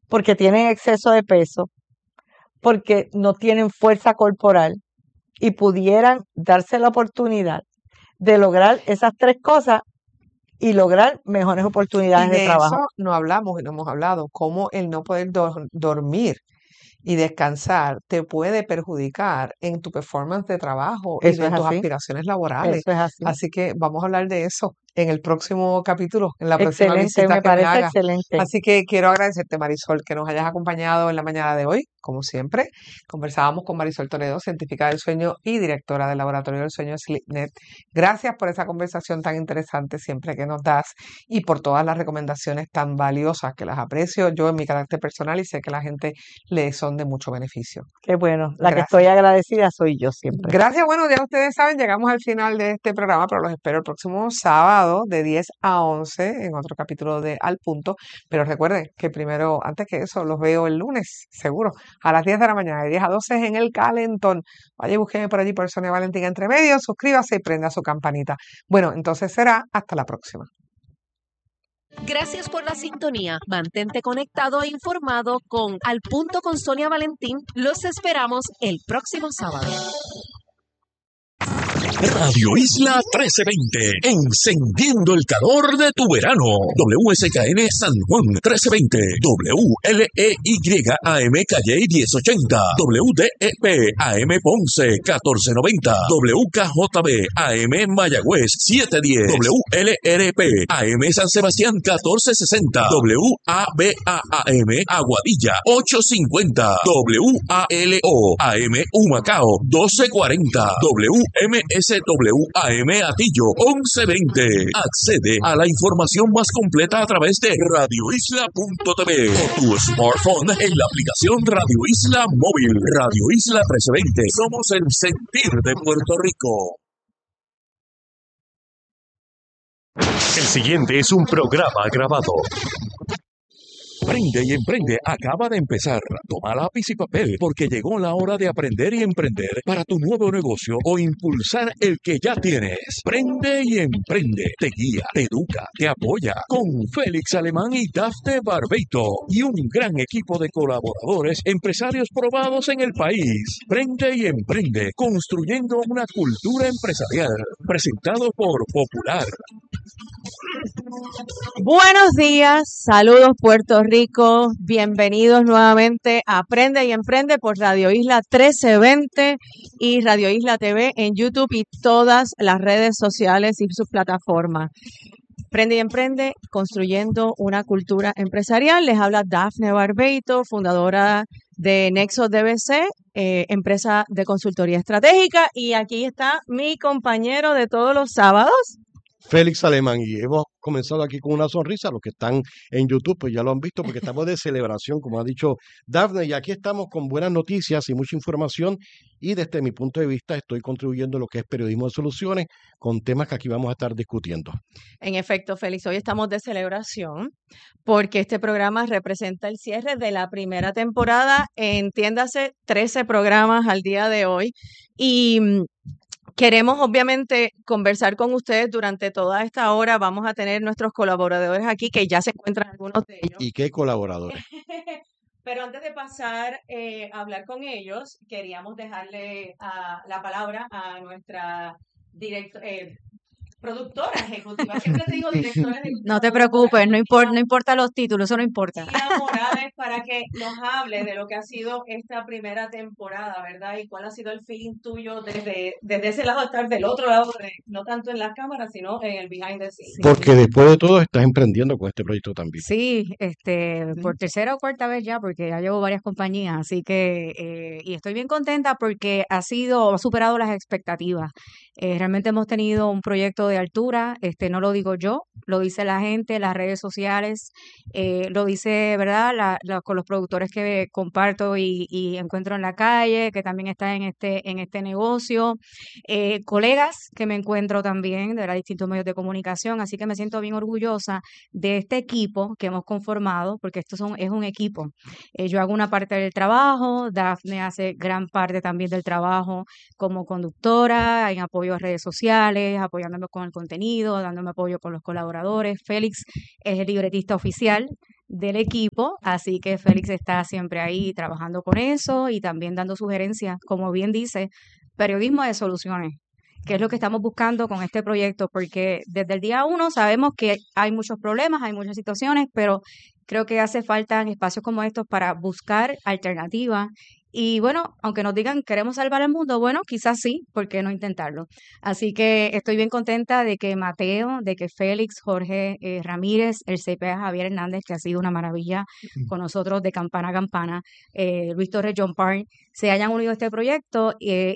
porque tienen exceso de peso, porque no tienen fuerza corporal y pudieran darse la oportunidad de lograr esas tres cosas y lograr mejores Y oportunidades de de trabajo. eso no hablamos y no hemos hablado, cómo el no poder dormir y descansar te puede perjudicar en tu performance de trabajo y Eso de es tus así, aspiraciones laborales. eso es así. Así que vamos a hablar de eso en el próximo capítulo, en la próxima Excelente, visita me que me parece hagas. excelente. Así que quiero agradecerte, Marisol, que nos hayas acompañado en la mañana de hoy, como siempre. Conversábamos con Marisol Toledo, científica del sueño y directora del Laboratorio del Sueño SleepNet. Gracias por esa conversación tan interesante siempre que nos das y por todas las recomendaciones tan valiosas que las aprecio yo en mi carácter personal y sé que la gente le son de mucho beneficio. Qué bueno, la que Gracias. estoy agradecida soy yo siempre. Gracias, bueno, ya ustedes saben, llegamos al final de este programa, pero los espero el próximo sábado de 10 a 11 en otro capítulo de Al Punto. Pero recuerden que primero, antes que eso, los veo el lunes, seguro, a las 10 de la mañana, de 10 a 12 en El Calentón. Vaya y búsqueme por allí por Sonia Valentín entre medio, suscríbase y prenda su campanita. Bueno, entonces será hasta la próxima. Gracias por la sintonía. Mantente conectado e informado con Al Punto con Sonia Valentín. Los esperamos el próximo sábado. Radio Isla 1320, encendiendo el calor de tu verano. WSKN San Juan 1320, WLEYAM Calle 1080, WDEP AM Ponce 1490, WKJB AM Mayagüez 710, WLRP AM San Sebastián 1460, WABAM Aguadilla 850, WALO AM Humacao 1240, WMSWAM Atillo 1120. Accede a la información más completa a través de radioisla.tv o tu smartphone en la aplicación Radio Isla Móvil. Radio Isla 1320. Somos el sentir de Puerto Rico. El siguiente es un programa grabado. Prende y Emprende acaba de empezar. Toma lápiz y papel porque llegó la hora de aprender y emprender para tu nuevo negocio o impulsar el que ya tienes. Prende y Emprende. Te guía, te educa, te apoya con Félix Alemán y Dafne Barbeito y un gran equipo de colaboradores, empresarios probados en el país. Prende y Emprende, construyendo una cultura empresarial. Presentado por Popular. Buenos días, saludos Puerto Rico, bienvenidos nuevamente a Aprende y Emprende por Radio Isla 1320 y Radio Isla TV en YouTube y todas las redes sociales y sus plataformas. Aprende y Emprende, construyendo una cultura empresarial. Les habla Dafne Barbeito, fundadora de Nexos DBC, empresa de consultoría estratégica, y aquí está mi compañero de todos los sábados, Félix Alemán, y hemos comenzado aquí con una sonrisa. Los que están en YouTube pues ya lo han visto porque estamos de celebración, como ha dicho Dafne, y aquí estamos con buenas noticias y mucha información, y desde mi punto de vista estoy contribuyendo a lo que es periodismo de soluciones con temas que aquí vamos a estar discutiendo. En efecto, Félix, hoy estamos de celebración porque este programa representa el cierre de la primera temporada, entiéndase 13 programas al día de hoy, y queremos obviamente conversar con ustedes durante toda esta hora. Vamos a tener nuestros colaboradores aquí, que ya se encuentran algunos de ellos. ¿Y qué colaboradores? Pero antes de pasar a hablar con ellos, queríamos dejarle la palabra a nuestra productora ejecutiva. Siempre te digo directora ejecutiva. No te preocupes, no importa los títulos, eso no importa. Gina Morales, para que nos hable de lo que ha sido esta primera temporada, ¿verdad? Y cuál ha sido el feeling tuyo desde ese lado, estar del otro lado, no tanto en la cámara, sino en el behind the scenes. Porque después de todo estás emprendiendo con este proyecto también. Sí, por tercera o cuarta vez ya, porque ya llevo varias compañías, así que, y estoy bien contenta porque ha superado las expectativas. Realmente hemos tenido un proyecto de altura, no lo digo yo, lo dice la gente, las redes sociales, lo dice, ¿verdad? Con los productores que comparto y encuentro en la calle, que también están en este negocio, colegas que me encuentro también de distintos medios de comunicación, así que me siento bien orgullosa de este equipo que hemos conformado, porque es un equipo. Yo hago una parte del trabajo, Dafne hace gran parte también del trabajo como conductora, en apoyo a redes sociales, apoyándome con el contenido, dándome apoyo con los colaboradores. Félix es el libretista oficial del equipo, así que Félix está siempre ahí trabajando con eso y también dando sugerencias, como bien dice, periodismo de soluciones, que es lo que estamos buscando con este proyecto, porque desde el día 1 sabemos que hay muchos problemas, hay muchas situaciones, pero creo que hace falta en espacios como estos para buscar alternativas. Y bueno, aunque nos digan queremos salvar el mundo, bueno, quizás sí, ¿por qué no intentarlo? Así que estoy bien contenta de que Mateo, de que Félix, Jorge Ramírez, el CPA Javier Hernández, que ha sido una maravilla con nosotros de campana a campana, Luis Torres, John Parn, se hayan unido a este proyecto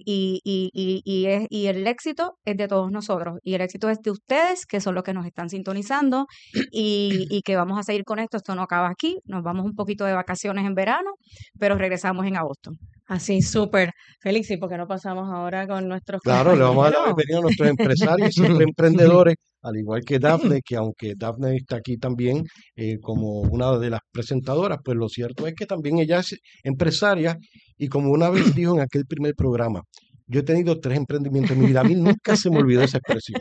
y el éxito es de todos nosotros y el éxito es de ustedes, que son los que nos están sintonizando y que vamos a seguir con esto no acaba aquí, nos vamos un poquito de vacaciones en verano, pero regresamos en agosto. Así, súper. Félix, ¿y por qué no pasamos ahora con nuestros Claro, le vamos a dar la compañeros? bienvenida a nuestros empresarios y siempre emprendedores, al igual que Dafne, que aunque Dafne está aquí también como una de las presentadoras, pues lo cierto es que también ella es empresaria y como una vez dijo en aquel primer programa, yo he tenido 3 emprendimientos en mi vida, a mí nunca se me olvidó esa expresión.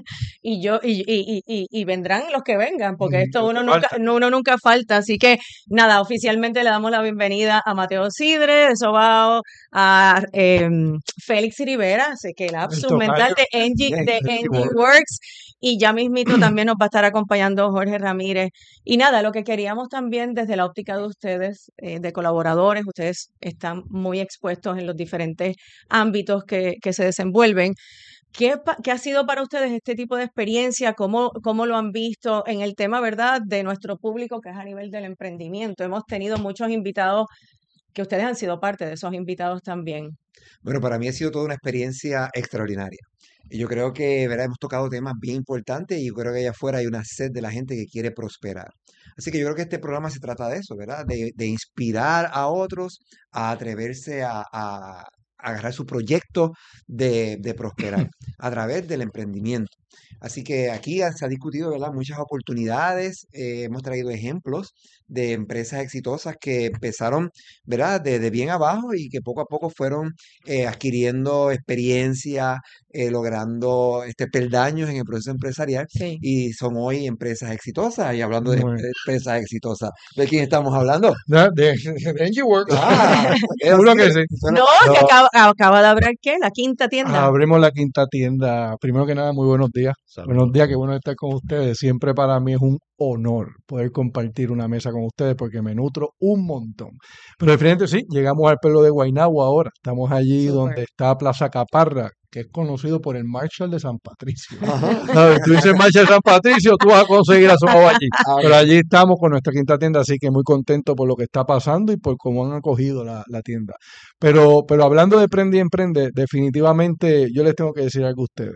Y vendrán los que vengan, porque esto No uno falta. nunca falta. Así que nada, oficialmente le damos la bienvenida a Mateo Sidre de Sobao, a Félix Rivera, así que el lapsus El mental tocayo. de Engie Engie Works, y ya mismito también nos va a estar acompañando Jorge Ramírez. Y nada, lo que queríamos también desde la óptica de ustedes, de colaboradores, ustedes están muy expuestos en los diferentes ámbitos que se desenvuelven. ¿Qué ha sido para ustedes este tipo de experiencia? ¿Cómo lo han visto en el tema, verdad, de nuestro público que es a nivel del emprendimiento? Hemos tenido muchos invitados que ustedes han sido parte de esos invitados también. Bueno, para mí ha sido toda una experiencia extraordinaria. Y yo creo que, ¿verdad? Hemos tocado temas bien importantes y yo creo que allá afuera hay una sed de la gente que quiere prosperar. Así que yo creo que este programa se trata de eso, ¿verdad? De inspirar a otros a atreverse a agarrar su proyecto de prosperar a través del emprendimiento. Así que aquí se ha discutido, ¿verdad? Muchas oportunidades, hemos traído ejemplos de empresas exitosas que empezaron, ¿verdad? De bien abajo y que poco a poco fueron adquiriendo experiencia, logrando peldaños en el proceso empresarial Sí. y son hoy empresas exitosas. Y hablando de Bueno. empresas exitosas, ¿de quién estamos hablando? De Engie Works. Ah, Seguro que sí. suena- No, que No. acaba de abrir, ¿qué? La quinta tienda. Abrimos la quinta tienda. Primero que nada, muy buenos días. Saludos. Buenos días, qué bueno estar con ustedes. Siempre para mí es un honor poder compartir una mesa con ustedes porque me nutro un montón. Pero de frente sí, llegamos al pueblo de Guaynabo ahora. Estamos allí Súper. donde está Plaza Caparra, que es conocido por el Marshall de San Patricio. Ajá. ¿Sabes? Tú dices Marshall San Patricio, tú vas a conseguir asomado allí. Ah, Pero allí estamos con nuestra quinta tienda, así que muy contento por lo que está pasando y por cómo han acogido la tienda. Pero hablando de Prende y Emprende, definitivamente yo les tengo que decir algo a ustedes.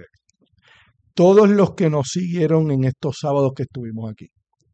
Todos los que nos siguieron en estos sábados que estuvimos aquí,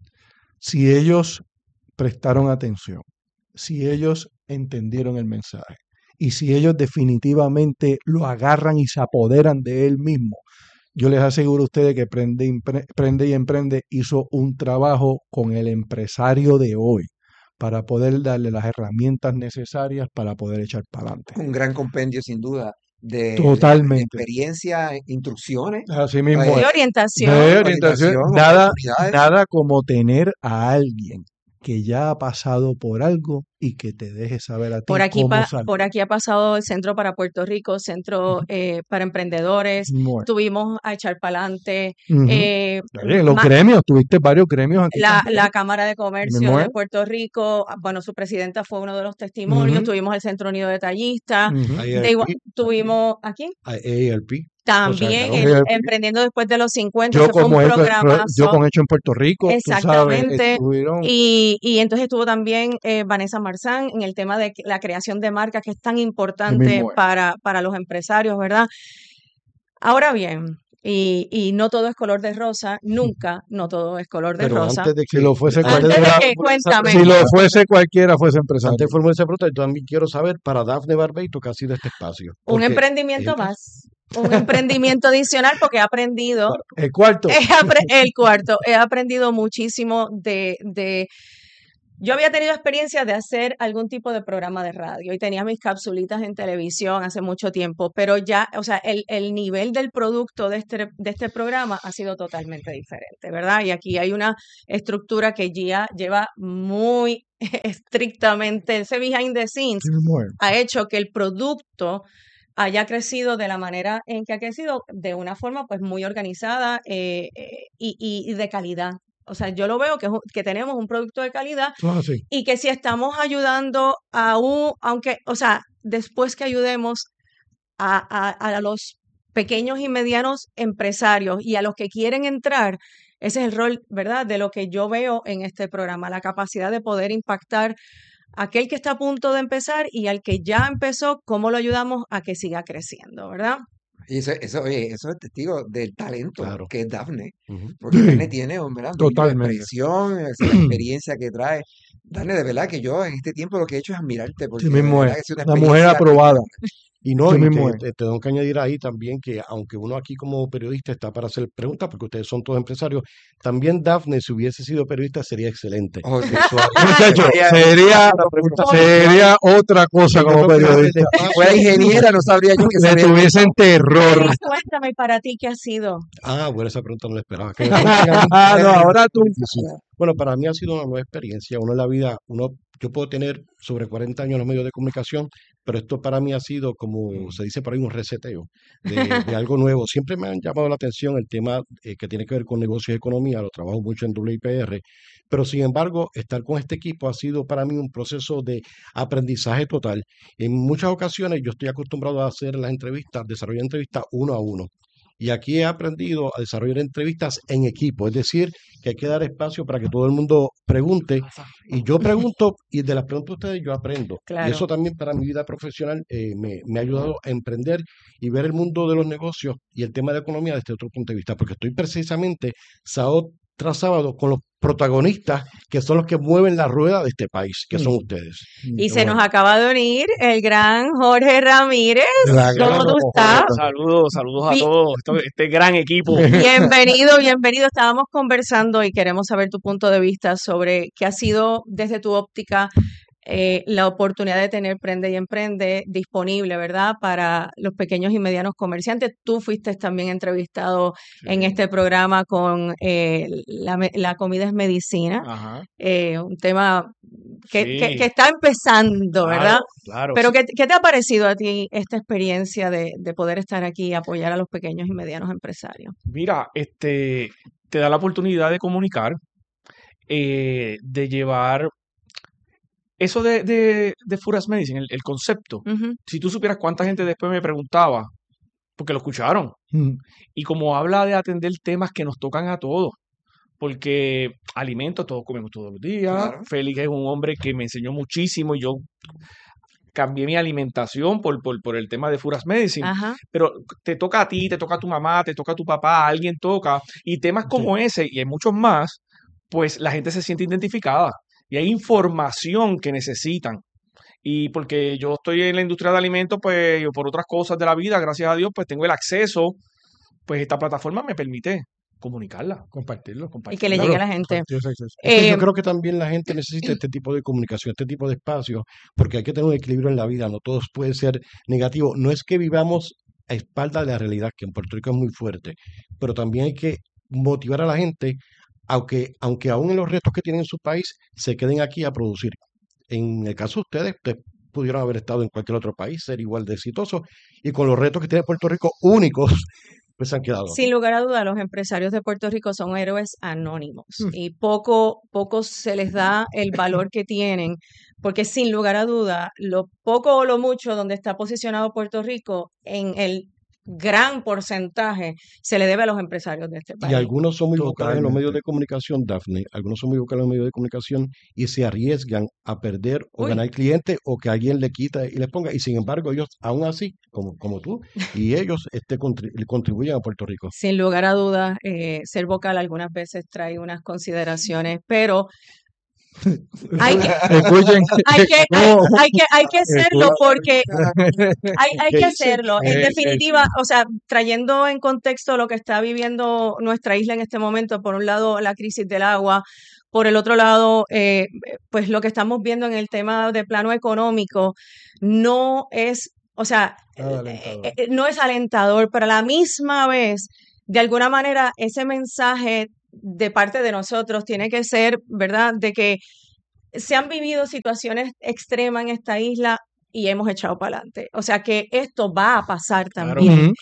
si ellos prestaron atención, si ellos entendieron el mensaje y si ellos definitivamente lo agarran y se apoderan de él mismo, yo les aseguro a ustedes que Prende y Emprende hizo un trabajo con el empresario de hoy para poder darle las herramientas necesarias para poder echar para adelante. un gran compendio sin duda de Totalmente. experiencia, instrucciones, Así mismo Y es. orientación. De orientación, orientación, nada oportunidades. como tener a alguien que ya ha pasado por algo y que te deje saber a ti Por aquí, cómo salir. por aquí ha pasado el Centro para Puerto Rico, Centro para Emprendedores. Bueno. Tuvimos a echar para adelante. Ujú. Oye, los gremios, tuviste varios gremios aquí también. La Cámara de Comercio Mismo de es. Puerto Rico, bueno, su presidenta fue uno de los testimonios. Ujú. Tuvimos el Centro Unido de Tallistas. Ujú. Tuvimos aquí AARP. también O sea, el Emprendiendo Después de los 50, Yo que fue un como hecho, programazo. yo con hecho en Puerto Rico, tú sabes, Exactamente. estuvieron Y entonces estuvo también Vanessa Marzán en el tema de la creación de marcas, que es tan importante mismo es. para los empresarios, ¿verdad? Ahora bien, y no todo es color de rosa, nunca, no todo es color de Pero rosa. antes de que, Si lo fuese antes Antes de cualquiera, que, cuéntame. si lo fuese cualquiera, fuese empresario. antes de formar esa pregunta, yo también quiero saber para Dafne Barbeito qué ha sido este espacio. Un Porque emprendimiento ella- más, un emprendimiento adicional, porque he aprendido, El cuarto. el cuarto, he aprendido muchísimo de Yo había tenido experiencia de hacer algún tipo de programa de radio y tenía mis capsulitas en televisión hace mucho tiempo, pero ya, o sea, el nivel del producto de este programa ha sido totalmente diferente, ¿verdad? Y aquí hay una estructura que ya lleva muy estrictamente, ese behind the scenes Sí mismo es. ha hecho que el producto haya crecido de la manera en que ha crecido, de una forma pues muy organizada y de calidad. O sea, yo lo veo que tenemos un producto de calidad Eso es así. y que si estamos ayudando aunque, o sea, después que ayudemos a los pequeños y medianos empresarios y a los que quieren entrar, ese es el rol, ¿verdad?, de lo que yo veo en este programa, la capacidad de poder impactar a aquel que está a punto de empezar y al que ya empezó, cómo lo ayudamos a que siga creciendo, ¿verdad? Y oye, eso es testigo del talento Claro. que es Dafne. Ujú. Porque Dafne tiene, ¿verdad? Un dominio de Totalmente. expresión, la experiencia que trae. Dafne, de verdad que yo en este tiempo lo que he hecho es admirarte, porque Sí de mismo verdad es. que ha sido una Una mujer experiencia aprobada. Y no, Sí y mismo es. te tengo que añadir ahí también que aunque uno aquí como periodista está para hacer preguntas, porque ustedes son todos empresarios, también Dafne, si hubiese sido periodista, sería excelente. Oh, sí. Eso Muchacho, Ella- sería otra cosa yo como creo que abre el periodista. Si espacio. fuera ingeniera, no sabría yo qué Le sabría. tuviesen terror. Cuéntame para ti qué ha sido. Ah, bueno, esa pregunta no la esperaba. Que me pregunten a mí. No, ahora tú. Sí. Bueno, para mí ha sido una nueva experiencia. Uno en la vida, yo puedo tener sobre 40 años en los medios de comunicación, pero esto para mí ha sido, como se dice por ahí, un reseteo de algo nuevo. Siempre me han llamado la atención el tema que tiene que ver con negocios y economía. Lo trabajo mucho en WIPR, pero sin embargo, estar con este equipo ha sido para mí un proceso de aprendizaje total. En muchas ocasiones yo estoy acostumbrado a hacer las entrevistas, desarrollar entrevistas uno a uno. Y aquí he aprendido a desarrollar entrevistas en equipo, es decir, que hay que dar espacio para que todo el mundo pregunte. Y yo pregunto, y de las preguntas de ustedes yo aprendo. Y Claro. eso también para mi vida profesional me ha ayudado a emprender y ver el mundo de los negocios y el tema de economía desde otro punto de vista, porque estoy precisamente sábado tras sábado con los protagonistas que son los que mueven la rueda de este país, que son ustedes. Y se nos acaba de unir el gran Jorge Ramírez. La gran ¿Cómo tú estás? Saludos a Bi- todos, este gran equipo. Bienvenido, bienvenido. Estábamos conversando y queremos saber tu punto de vista sobre qué ha sido desde tu óptica la oportunidad de tener Prende y Emprende disponible, ¿verdad? Para los pequeños y medianos comerciantes. Tú fuiste también entrevistado en este programa con la comida es medicina, Ajá. un tema que, Sí. que está empezando, ¿verdad? Claro. Pero Sí. ¿qué te ha parecido a ti esta experiencia de poder estar aquí y apoyar a los pequeños y medianos empresarios? Mira, te da la oportunidad de comunicar, de llevar eso de Food as Medicine, el concepto. Ujú. Si tú supieras cuánta gente después me preguntaba, porque lo escucharon, Mm. y como habla de atender temas que nos tocan a todos, porque alimentos todos comemos todos los días. Claro. Félix es un hombre que me enseñó muchísimo y yo cambié mi alimentación por el tema de Food as Medicine. Ajá. Pero te toca a ti, te toca a tu mamá, te toca a tu papá, alguien toca. Y temas como ese y hay muchos más, pues la gente se siente identificada. Y hay información que necesitan. Y porque yo estoy en la industria de alimentos, pues yo por otras cosas de la vida, gracias a Dios, pues tengo el acceso. Pues esta plataforma me permite comunicarla, compartirlo. Y que le llegue a la gente. Sí, sí, sí. Es que Eh, yo creo que también la gente necesita este tipo de comunicación, este tipo de espacios, porque hay que tener un equilibrio en la vida, no todos pueden ser negativos. No es que vivamos a espaldas de la realidad, que en Puerto Rico es muy fuerte, pero también hay que motivar a la gente, aunque aún en los retos que tienen en su país, se queden aquí a producir. En el caso de ustedes pudieron haber estado en cualquier otro país, ser igual de exitosos, y con los retos que tiene Puerto Rico únicos, pues se han quedado aquí. Sin lugar a duda, los empresarios de Puerto Rico son héroes anónimos y poco se les da el valor que tienen, porque sin lugar a duda, lo poco o lo mucho donde está posicionado Puerto Rico, en el gran porcentaje se le debe a los empresarios de este Y país. algunos son muy vocales en los Totalmente. medios de comunicación, Dafne. Algunos son muy vocales en los medios de comunicación y se arriesgan a perder o Uy. ganar clientes o que alguien le quita y les ponga. Y sin embargo, ellos, aún así, como tú, y ellos contribuyen a Puerto Rico. Sin lugar a dudas, ser vocal algunas veces trae unas consideraciones, pero hay que, Escuchen. hay que hacerlo porque hay ¿Qué que dice? hacerlo. En definitiva, o sea, trayendo en contexto lo que está viviendo nuestra isla en este momento, por un lado la crisis del agua, Por el otro lado, pues lo que estamos viendo en el tema de plano económico no es, o sea, Nada alentador. no es alentador, pero a la misma vez, de alguna manera, ese mensaje de parte de nosotros tiene que ser, ¿verdad?, de que se han vivido situaciones extremas en esta isla y hemos echado para adelante. O sea que esto va a pasar Claro, también. claro.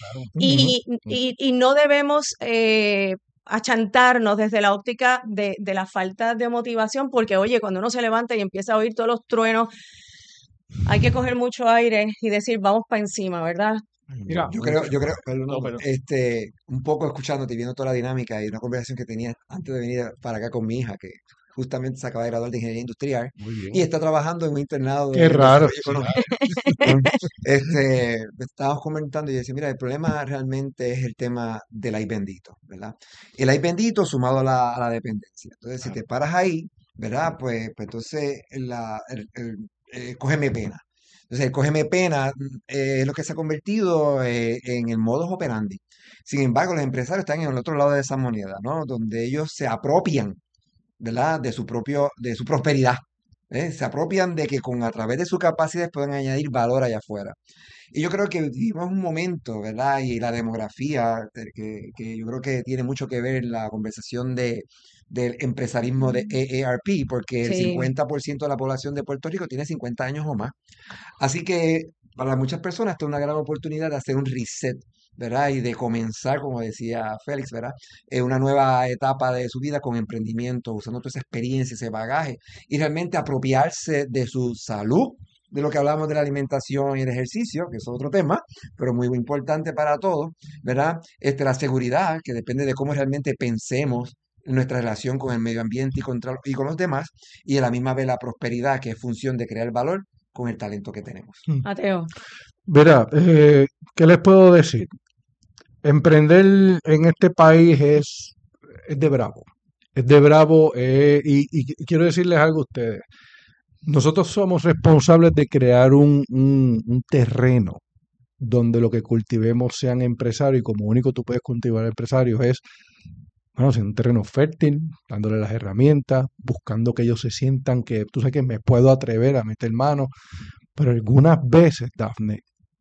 Y no debemos achantarnos desde la óptica de la falta de motivación, porque oye, cuando uno se levanta y empieza a oír todos los truenos, hay que coger mucho aire y decir, vamos para encima, ¿verdad? Mira, Yo creo, perdón, no, pero un poco escuchándote y viendo toda la dinámica y una conversación que tenía antes de venir para acá con mi hija, que justamente se acaba de graduar de ingeniería industrial Muy bien. y está trabajando en un internado qué de raro. desarrollo económico. Estábamos comentando y decía, mira, el problema realmente es el tema del ay bendito, ¿verdad? El ay bendito sumado a la dependencia. Entonces, si te paras ahí, ¿verdad? Pues entonces cógeme pena. Entonces, el cógeme pena es lo que se ha convertido en el modus operandi. Sin embargo, los empresarios están en el otro lado de esa moneda, ¿no? Donde ellos se apropian, ¿verdad? De su prosperidad. Se apropian de que a través de sus capacidades pueden añadir valor allá afuera. Y yo creo que vivimos un momento, ¿verdad? Y la demografía, que yo creo que tiene mucho que ver en la conversación del empresarismo de AARP, porque el Sí. 50% de la población de Puerto Rico tiene 50 años o más. Así que para muchas personas esta es una gran oportunidad de hacer un reset, ¿verdad? Y de comenzar, como decía Félix, ¿verdad? Una nueva etapa de su vida con emprendimiento, usando toda esa experiencia, ese bagaje, y realmente apropiarse de su salud, de lo que hablamos de la alimentación y el ejercicio, que es otro tema, pero muy importante para todos, ¿verdad? La seguridad, que depende de cómo realmente pensemos en nuestra relación con el medio ambiente y con los demás, y a la misma vez la prosperidad, que es función de crear valor con el talento que tenemos. Mateo. Verá, ¿qué les puedo decir? Emprender en este país es de bravo. Es de bravo y quiero decirles algo a ustedes. Nosotros somos responsables de crear un terreno donde lo que cultivemos sean empresarios y como único tú puedes cultivar empresarios es, bueno, en un terreno fértil, dándole las herramientas, buscando que ellos se sientan que, tú sabes que me puedo atrever a meter mano, pero algunas veces, Dafne,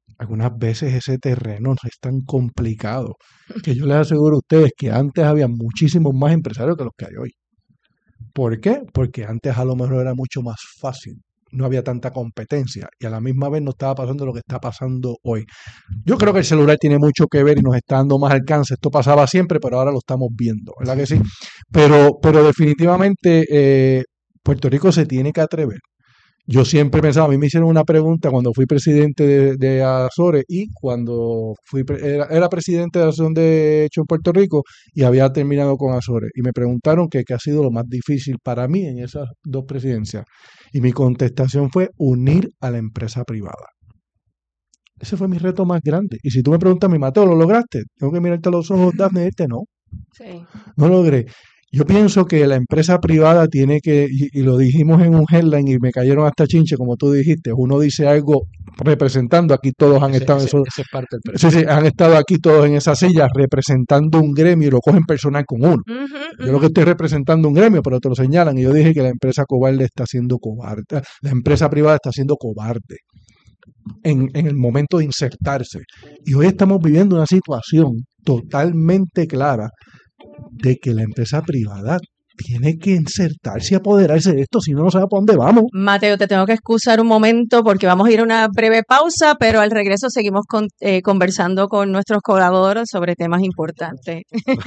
ese terreno es tan complicado que yo les aseguro a ustedes que antes había muchísimos más empresarios que los que hay hoy. ¿Por qué? Porque antes a lo mejor era mucho más fácil, no había tanta competencia y a la misma vez no estaba pasando lo que está pasando hoy. Yo creo que el celular tiene mucho que ver y nos está dando más alcance. Esto pasaba siempre, pero ahora lo estamos viendo, ¿verdad que sí? Pero definitivamente Puerto Rico se tiene que atrever. Yo siempre pensaba, a mí me hicieron una pregunta cuando fui presidente de Azores y cuando era presidente de la Asociación de Hecho en Puerto Rico y había terminado con Azores. Y me preguntaron qué ha sido lo más difícil para mí en esas dos presidencias. Y mi contestación fue unir a la empresa privada. Ese fue mi reto más grande. Y si tú me preguntas, mi Mateo, ¿lo lograste? Tengo que mirarte a los ojos, Dafne, no. Sí. No lo logré. Yo pienso que la empresa privada tiene que, y lo dijimos en un headline y me cayeron hasta chinche, como tú dijiste, uno dice algo representando, aquí todos han estado en eso. Esa es parte del Sí, sí, han estado aquí todos en esa silla representando un gremio y lo cogen personal con uno. Yo lo que estoy representando un gremio, pero te lo señalan. Y yo dije que la empresa cobarde está siendo cobarde. La empresa privada está siendo cobarde en el momento de insertarse. Y hoy estamos viviendo una situación totalmente clara de que la empresa privada tiene que insertarse y apoderarse de esto, si no, no sabe para dónde vamos. Mateo, te tengo que excusar un momento porque vamos a ir a una breve pausa, pero al regreso seguimos conversando con nuestros colaboradores sobre temas importantes.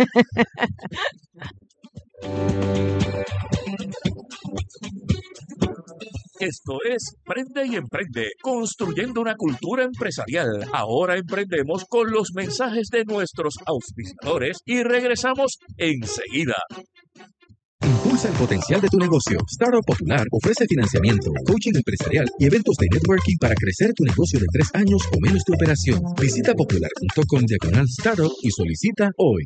Esto es Prende y Emprende, construyendo una cultura empresarial. Ahora emprendemos con los mensajes de nuestros auspiciadores y regresamos enseguida. Impulsa el potencial de tu negocio. Startup Popular ofrece financiamiento, coaching empresarial y eventos de networking para crecer tu negocio de 3 años o menos de operación. Visita popular.com/startup y solicita hoy.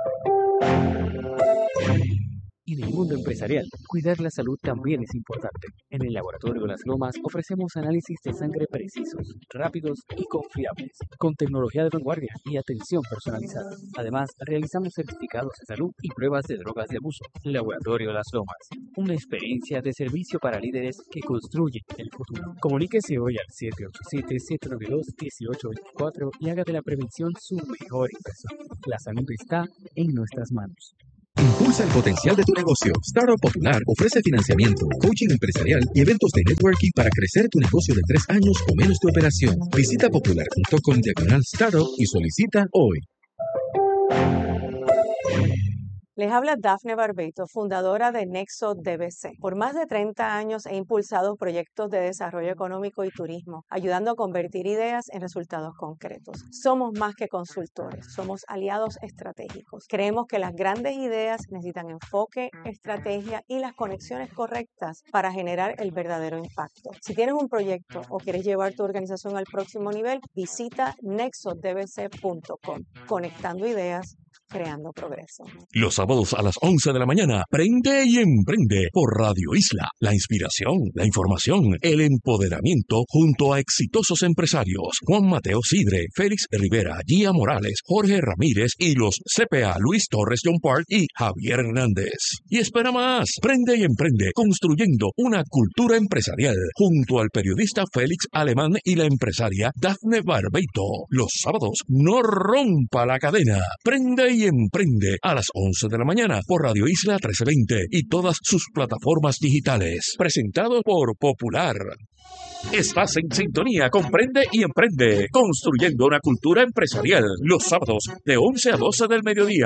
En el mundo empresarial, cuidar la salud también es importante. En el Laboratorio Las Lomas ofrecemos análisis de sangre precisos, rápidos y confiables, con tecnología de vanguardia y atención personalizada. Además, realizamos certificados de salud y pruebas de drogas de abuso. Laboratorio Las Lomas, una experiencia de servicio para líderes que construyen el futuro. Comuníquese hoy al 787-792-1824 y haga de la prevención su mejor inversión. La salud está en nuestras manos. Impulsa el potencial de tu negocio. Startup Popular ofrece financiamiento, coaching empresarial y eventos de networking para crecer tu negocio de 3 años o menos de operación. Visita popular.com/startup y solicita hoy. Les habla Dafne Barbeito, fundadora de Nexo DBC. Por más de 30 años he impulsado proyectos de desarrollo económico y turismo, ayudando a convertir ideas en resultados concretos. Somos más que consultores, somos aliados estratégicos. Creemos que las grandes ideas necesitan enfoque, estrategia y las conexiones correctas para generar el verdadero impacto. Si tienes un proyecto o quieres llevar tu organización al próximo nivel, visita nexodbc.com. Conectando ideas, creando progreso. Los sábados a las 11 de la mañana, Prende y Emprende por Radio Isla. La inspiración, la información, el empoderamiento junto a exitosos empresarios. Juan Mateo Sidre, Félix Rivera, Gia Morales, Jorge Ramírez y los CPA Luis Torres John Park y Javier Hernández. Y espera más, Prende y Emprende construyendo una cultura empresarial junto al periodista Félix Alemán y la empresaria Dafne Barbeito. Los sábados, no rompa la cadena. Prende y Emprende a las 11 de la mañana por Radio Isla 1320 y todas sus plataformas digitales. Presentado por Popular. Estás en sintonía con Prende y Emprende, construyendo una cultura empresarial. Los sábados de 11 a 12 del mediodía.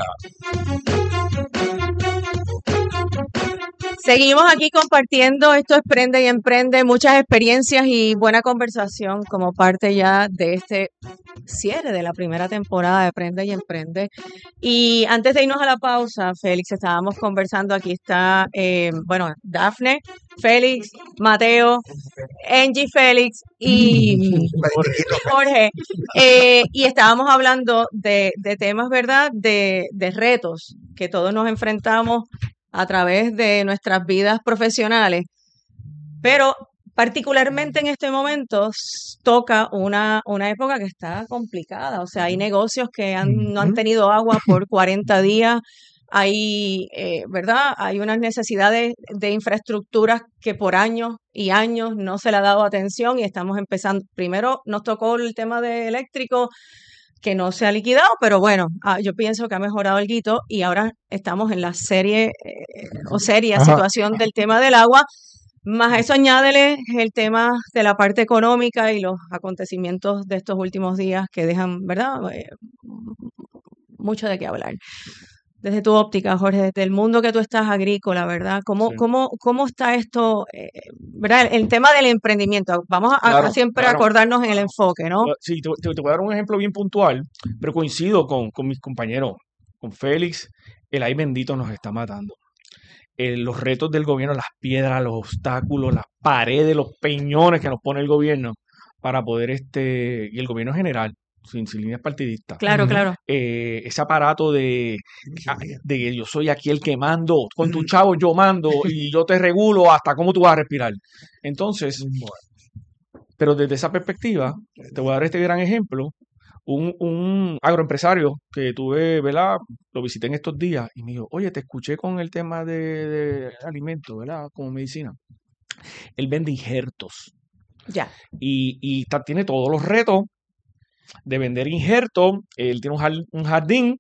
Seguimos aquí compartiendo, esto es Prende y Emprende, muchas experiencias y buena conversación como parte ya de este cierre de la primera temporada de Prende y Emprende. Y antes de irnos a la pausa, Félix, estábamos conversando, aquí está, Dafne, Félix, Mateo, Angie, Félix y Jorge. Y estábamos hablando de temas, ¿verdad? De retos que todos nos enfrentamos a través de nuestras vidas profesionales, pero particularmente en este momento toca una época que está complicada, o sea, hay negocios que no han tenido agua por 40 días, hay, ¿verdad? Hay unas necesidades de infraestructuras que por años y años no se le ha dado atención y estamos empezando, primero nos tocó el tema de eléctrico, que no se ha liquidado, pero bueno, yo pienso que ha mejorado algo y ahora estamos en la seria situación del tema del agua, más a eso añádele el tema de la parte económica y los acontecimientos de estos últimos días que dejan, ¿verdad? Mucho de qué hablar. Desde tu óptica, Jorge, desde el mundo que tú estás agrícola, ¿verdad? ¿Cómo está esto, ¿verdad? El tema del emprendimiento. Vamos a siempre acordarnos en el enfoque, ¿no? Sí, te voy a dar un ejemplo bien puntual, pero coincido con mis compañeros, con Félix, el ay bendito nos está matando. Los retos del gobierno, las piedras, los obstáculos, las paredes, los peñones que nos pone el gobierno para poder, y el gobierno general, sin líneas partidistas. Claro, claro. Ese aparato de yo soy aquí el que mando, con tu chavo yo mando y yo te regulo hasta cómo tú vas a respirar. Entonces, pero desde esa perspectiva, te voy a dar este gran ejemplo. Un agroempresario que tuve, ¿verdad? Lo visité en estos días y me dijo, oye, te escuché con el tema de alimentos, ¿verdad? Como medicina. Él vende injertos. Ya. Y tiene todos los retos de vender injertos. Él tiene un jardín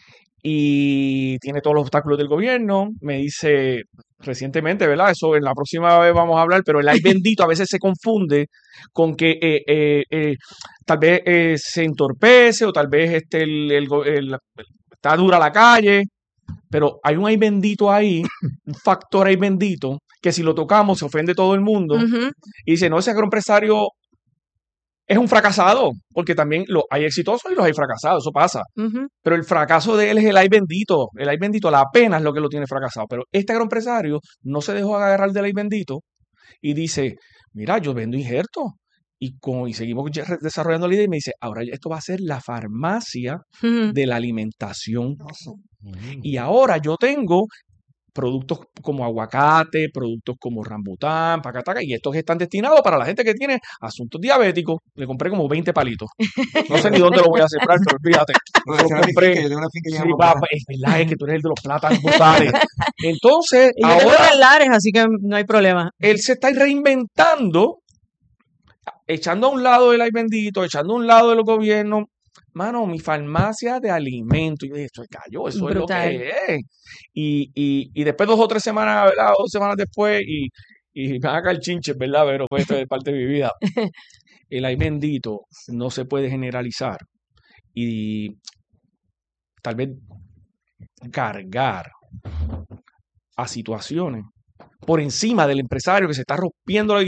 y tiene todos los obstáculos del gobierno. Me dice recientemente, ¿verdad? Eso en la próxima vez vamos a hablar, pero el ay bendito a veces se confunde con que tal vez se entorpece o tal vez está dura la calle, pero hay un ay bendito ahí, un factor ay bendito, que si lo tocamos se ofende todo el mundo. Uh-huh. Y dice, no, ese agroempresario es un fracasado, porque también hay exitosos y los hay fracasados, eso pasa. Uh-huh. Pero el fracaso de él es el ay bendito, la pena es lo que lo tiene fracasado. Pero este agroempresario no se dejó agarrar del ay bendito y dice, mira, yo vendo injertos y seguimos desarrollando la idea y me dice, ahora esto va a ser la farmacia Uh-huh. de la alimentación. Y ahora yo tengo productos como aguacate, productos como rambután, pacataca, y estos están destinados para la gente que tiene asuntos diabéticos. Le compré como 20 palitos. No sé ni dónde lo voy a sembrar, pero fíjate. No, Lo yo tengo una compré. finca, yo tengo una finca Sí, llamada papá, es verdad, es que tú eres el de los plátanos brutales. Entonces, Y yo tengo ahora Lares, así que no hay problema. él se está reinventando, echando a un lado el ay bendito, echando a un lado el gobierno. Mano, mi farmacia de alimentos. Y yo dije, esto es gallo, eso es lo Brutal. que es. Y después 2 o 3 semanas, ¿verdad? 2 semanas después, y me haga el chinche, ¿verdad? Pero pues, esto es parte de mi vida. El ay bendito no se puede generalizar. Y tal vez cargar a situaciones por encima del empresario que se está rompiendo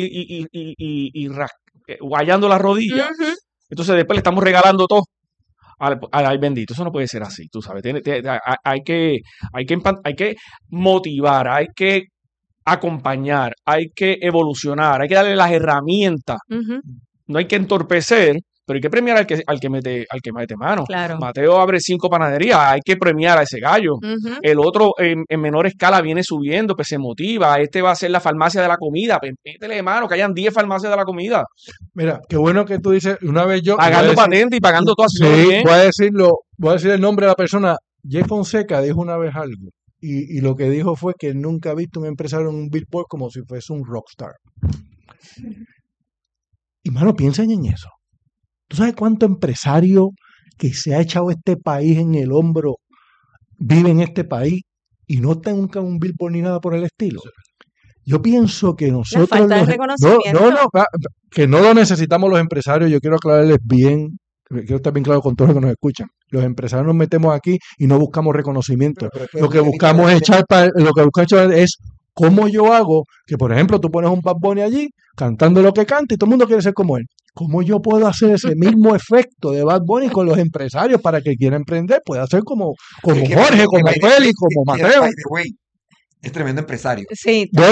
guayando la rodilla. Ujú. Entonces después le estamos regalando todo al bendito. Eso no puede ser así, tú sabes. Hay que motivar, hay que acompañar, hay que evolucionar, hay que darle las herramientas. Ujú. No hay que entorpecer, pero hay que premiar al que mete mano. Claro. Mateo abre 5 panaderías, hay que premiar a ese gallo. Ujú. El otro en menor escala viene subiendo, pues se motiva. Este va a ser la farmacia de la comida, pues métele mano, que hayan 10 farmacias de la comida. Mira, qué bueno que tú dices, una vez yo... Pagando voy a decir- patente y pagando todo así Sí, bien. voy a decir el nombre de la persona. Jay Fonseca dijo una vez algo, y lo que dijo fue que nunca ha visto un empresario en un billboard como si fuese un rockstar. Y mano, piensen en eso. ¿Tú sabes cuánto empresario que se ha echado este país en el hombro vive en este país y no está nunca en un billboard ni nada por el estilo? Yo pienso que nosotros... falta de los- reconocimiento. que no lo necesitamos los empresarios. Yo quiero aclararles bien, quiero estar bien claro con todos los que nos escuchan. Los empresarios nos metemos aquí y no buscamos reconocimiento. Pero después Lo que usted buscamos es literalmente- lo que buscamos es cómo yo hago que, por ejemplo, tú pones un Bad Bunny allí cantando lo que canta y todo el mundo quiere ser como él. ¿Cómo yo puedo hacer ese mismo efecto de Bad Bunny con los empresarios para que quieran emprender? Puede hacer como Es que, Jorge, como by the way, Félix, como Mateo. by the way, es tremendo empresario. Sí. No,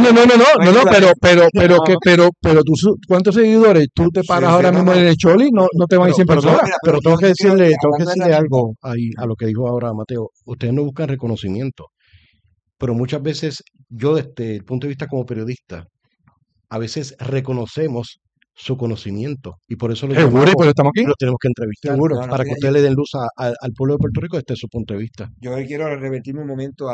pero tú, ¿cuántos seguidores? Tú te Sí, paras sí, ahora no, mismo no. en el Choli, no te van a ir 100 Pero, personas. mira, Pero tengo que yo quiero- decirle hablando de algo ahí a lo que dijo ahora Mateo. Ustedes no buscan reconocimiento, pero muchas veces yo desde el punto de vista como periodista, a veces reconocemos su conocimiento y por eso lo Seguro, y llamamos por eso estamos aquí. y lo tenemos que entrevistar Seguro. No, no, para que mira, ustedes le den luz al pueblo de Puerto Rico desde su punto de vista. Yo quiero revertirme un momento a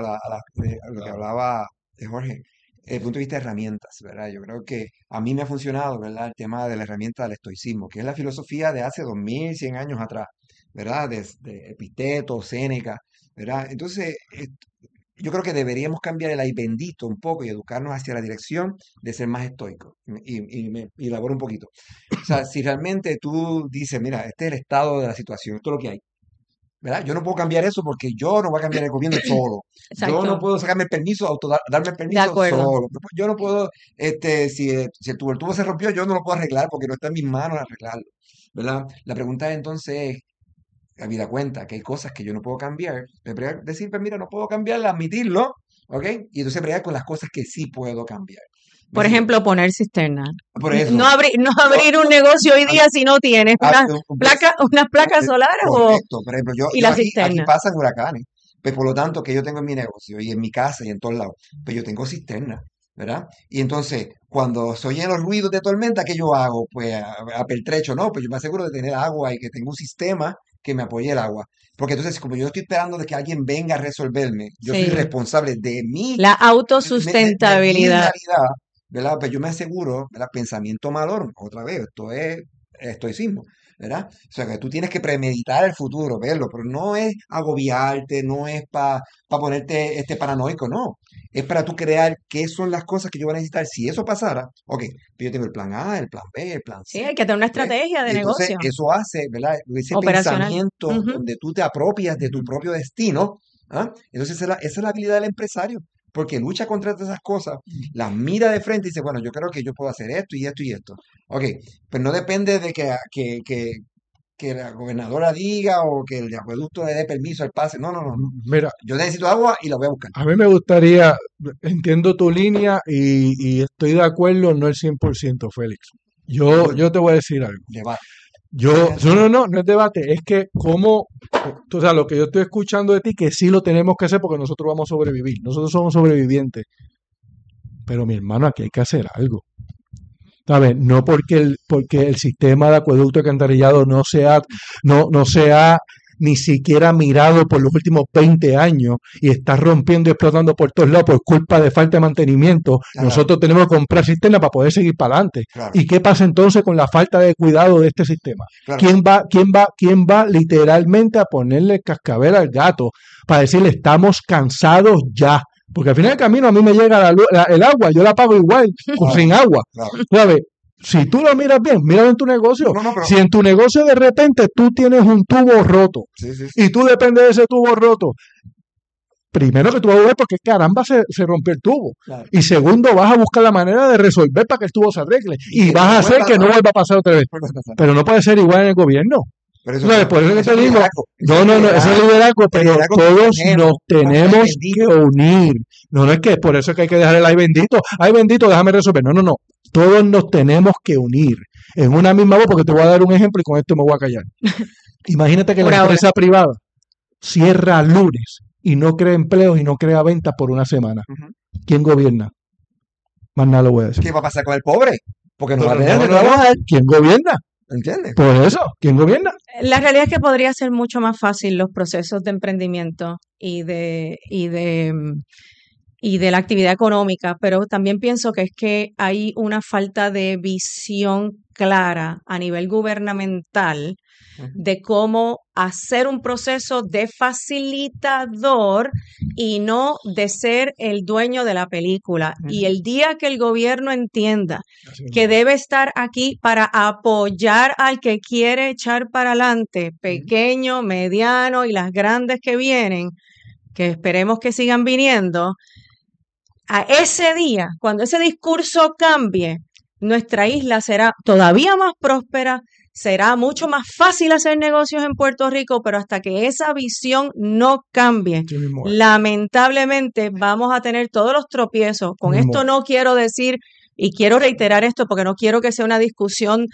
lo que hablaba Jorge, desde el punto de vista de herramientas, ¿verdad? Yo creo que a mí me ha funcionado, ¿verdad? El tema de la herramienta del estoicismo, que es la filosofía de hace 2100 años atrás, ¿verdad? De Epicteto, Séneca, ¿verdad? Entonces, yo creo que deberíamos cambiar el ay bendito un poco y educarnos hacia la dirección de ser más estoicos. Y me elaboro un poquito. O sea, si realmente tú dices, mira, este es el estado de la situación, esto es lo que hay. ¿Verdad? Yo no puedo cambiar eso porque yo no voy a cambiar el gobierno solo. Yo no Exacto. puedo sacarme el permiso, darme el De permiso acuerdo. solo. Yo no puedo, si el tubo se rompió, yo no lo puedo arreglar porque no está en mis manos arreglarlo. ¿Verdad? La pregunta entonces es, habida cuenta que hay cosas que yo no puedo cambiar, decir, pues mira, no puedo cambiar, admitirlo, ¿ok? Y entonces bregar con las cosas que sí puedo cambiar. ¿Me Por sigue? ejemplo, poner cisterna. Por eso. No abrir un negocio hoy día si no tienes unas placas solares Correcto. Por ejemplo, y yo la aquí cisterna. pasan huracanes. Pues por lo tanto, que yo tengo en mi negocio y en mi casa y en todos lados, pues yo tengo cisterna, ¿verdad? Y entonces, cuando se oyen los ruidos de tormenta, ¿qué yo hago? Pues a pertrecho, ¿no? Pues yo me aseguro de tener agua y que tengo un sistema que me apoye el agua. Porque entonces, como yo estoy esperando de que alguien venga a resolverme, yo soy Sí. responsable de mi La de mi autosustentabilidad. realidad, ¿verdad? Pues yo me aseguro, ¿verdad? Pensamiento malor, otra vez, esto es estoicismo, ¿verdad? O sea, que tú tienes que premeditar el futuro, verlo, pero no es agobiarte, no es para ponerte paranoico, no. Es para tú crear qué son las cosas que yo voy a necesitar. Si eso pasara, ok, pues yo tengo el plan A, el plan B, el plan Sí, C. hay que tener una ¿ves? estrategia de Y entonces negocio eso hace, ¿verdad? Ese operacional. pensamiento Ujú. donde tú te apropias de tu propio destino, ¿ah? Entonces esa es la habilidad del empresario, porque lucha contra todas esas cosas, las mira de frente y dice, bueno, yo creo que yo puedo hacer esto y esto y esto. Ok, pues no depende de que la gobernadora diga o que el acueducto le dé permiso al pase. No, no, no. Mira, Yo necesito agua y la voy a buscar. a mí me gustaría, entiendo tu línea y estoy de acuerdo, no el 100%, Félix. Yo te voy a decir algo. Le va. No es debate, es que como, o sea, lo que yo estoy escuchando de ti, que sí lo tenemos que hacer porque nosotros vamos a sobrevivir, nosotros somos sobrevivientes, pero mi hermano, aquí hay que hacer algo, ¿sabes? No porque el sistema de acueducto y alcantarillado no sea ni siquiera mirado por los últimos 20 años y está rompiendo y explotando por todos lados por culpa de falta de mantenimiento. Claro. Nosotros tenemos que comprar cisterna para poder seguir para adelante. Claro. ¿Y qué pasa entonces con la falta de cuidado de este sistema? Claro. ¿Quién va literalmente a ponerle cascabel al gato para decirle estamos cansados ya? Porque al final del camino a mí me llega el agua, yo la pago igual o sin agua. Claro. ¿Sabes? Si tú lo miras bien, mira en tu negocio. No, pero- Si en tu negocio de repente tú tienes un tubo roto Sí. y tú dependes de ese tubo roto, primero que tú vas a ver porque caramba se rompió el tubo. Claro. Y segundo, vas a buscar la manera de resolver para que el tubo se arregle. Y que vas no a hacer vuelva que a no pasar. vuelva a pasar otra vez. Pero no puede ser igual en el gobierno. Pero eso, ¿Sabes? Por eso que eso te es digo, liderazgo. no, eso es liderazgo, pero liderazgo que todos tenemos, nos tenemos ay, bendito. que unir. No es que por eso es que hay que dejar el ay bendito, déjame resolver. No. Todos nos tenemos que unir en una misma voz, porque te voy a dar un ejemplo y con esto me voy a callar. Imagínate que Por la ahora. empresa privada cierra lunes y no crea empleos y no crea ventas por una semana. Ujú. ¿Quién gobierna? Más nada lo voy a decir. ¿Qué va a pasar con el pobre? Porque no va a tener de No, trabajar. ¿Quién gobierna? ¿Entiendes? Por eso, ¿quién gobierna? La realidad es que podría ser mucho más fácil los procesos de emprendimiento y de la actividad económica, pero también pienso que es que hay una falta de visión clara a nivel gubernamental de cómo hacer un proceso de facilitador y no de ser el dueño de la película. Y el día que el gobierno entienda que debe estar aquí para apoyar al que quiere echar para adelante, pequeño, mediano y las grandes que vienen, que esperemos que sigan viniendo, a ese día, cuando ese discurso cambie, nuestra isla será todavía más próspera, será mucho más fácil hacer negocios en Puerto Rico, pero hasta que esa visión no cambie, Sí mismo es. lamentablemente vamos a tener todos los tropiezos. Con Mismo esto es. no quiero decir, y quiero reiterar esto porque no quiero que sea una discusión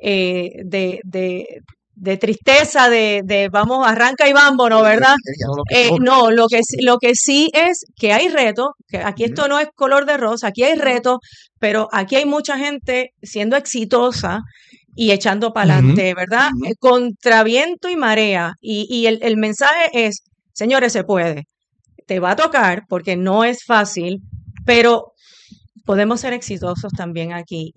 de tristeza, de vamos, arranca y vámonos, ¿verdad? No, lo que sí es que hay retos, que aquí esto no es color de rosa, aquí hay retos, pero aquí hay mucha gente siendo exitosa y echando para adelante, ¿verdad? Contra viento y marea. Y el mensaje es, señores, se puede. Te va a tocar porque no es fácil, pero podemos ser exitosos también aquí.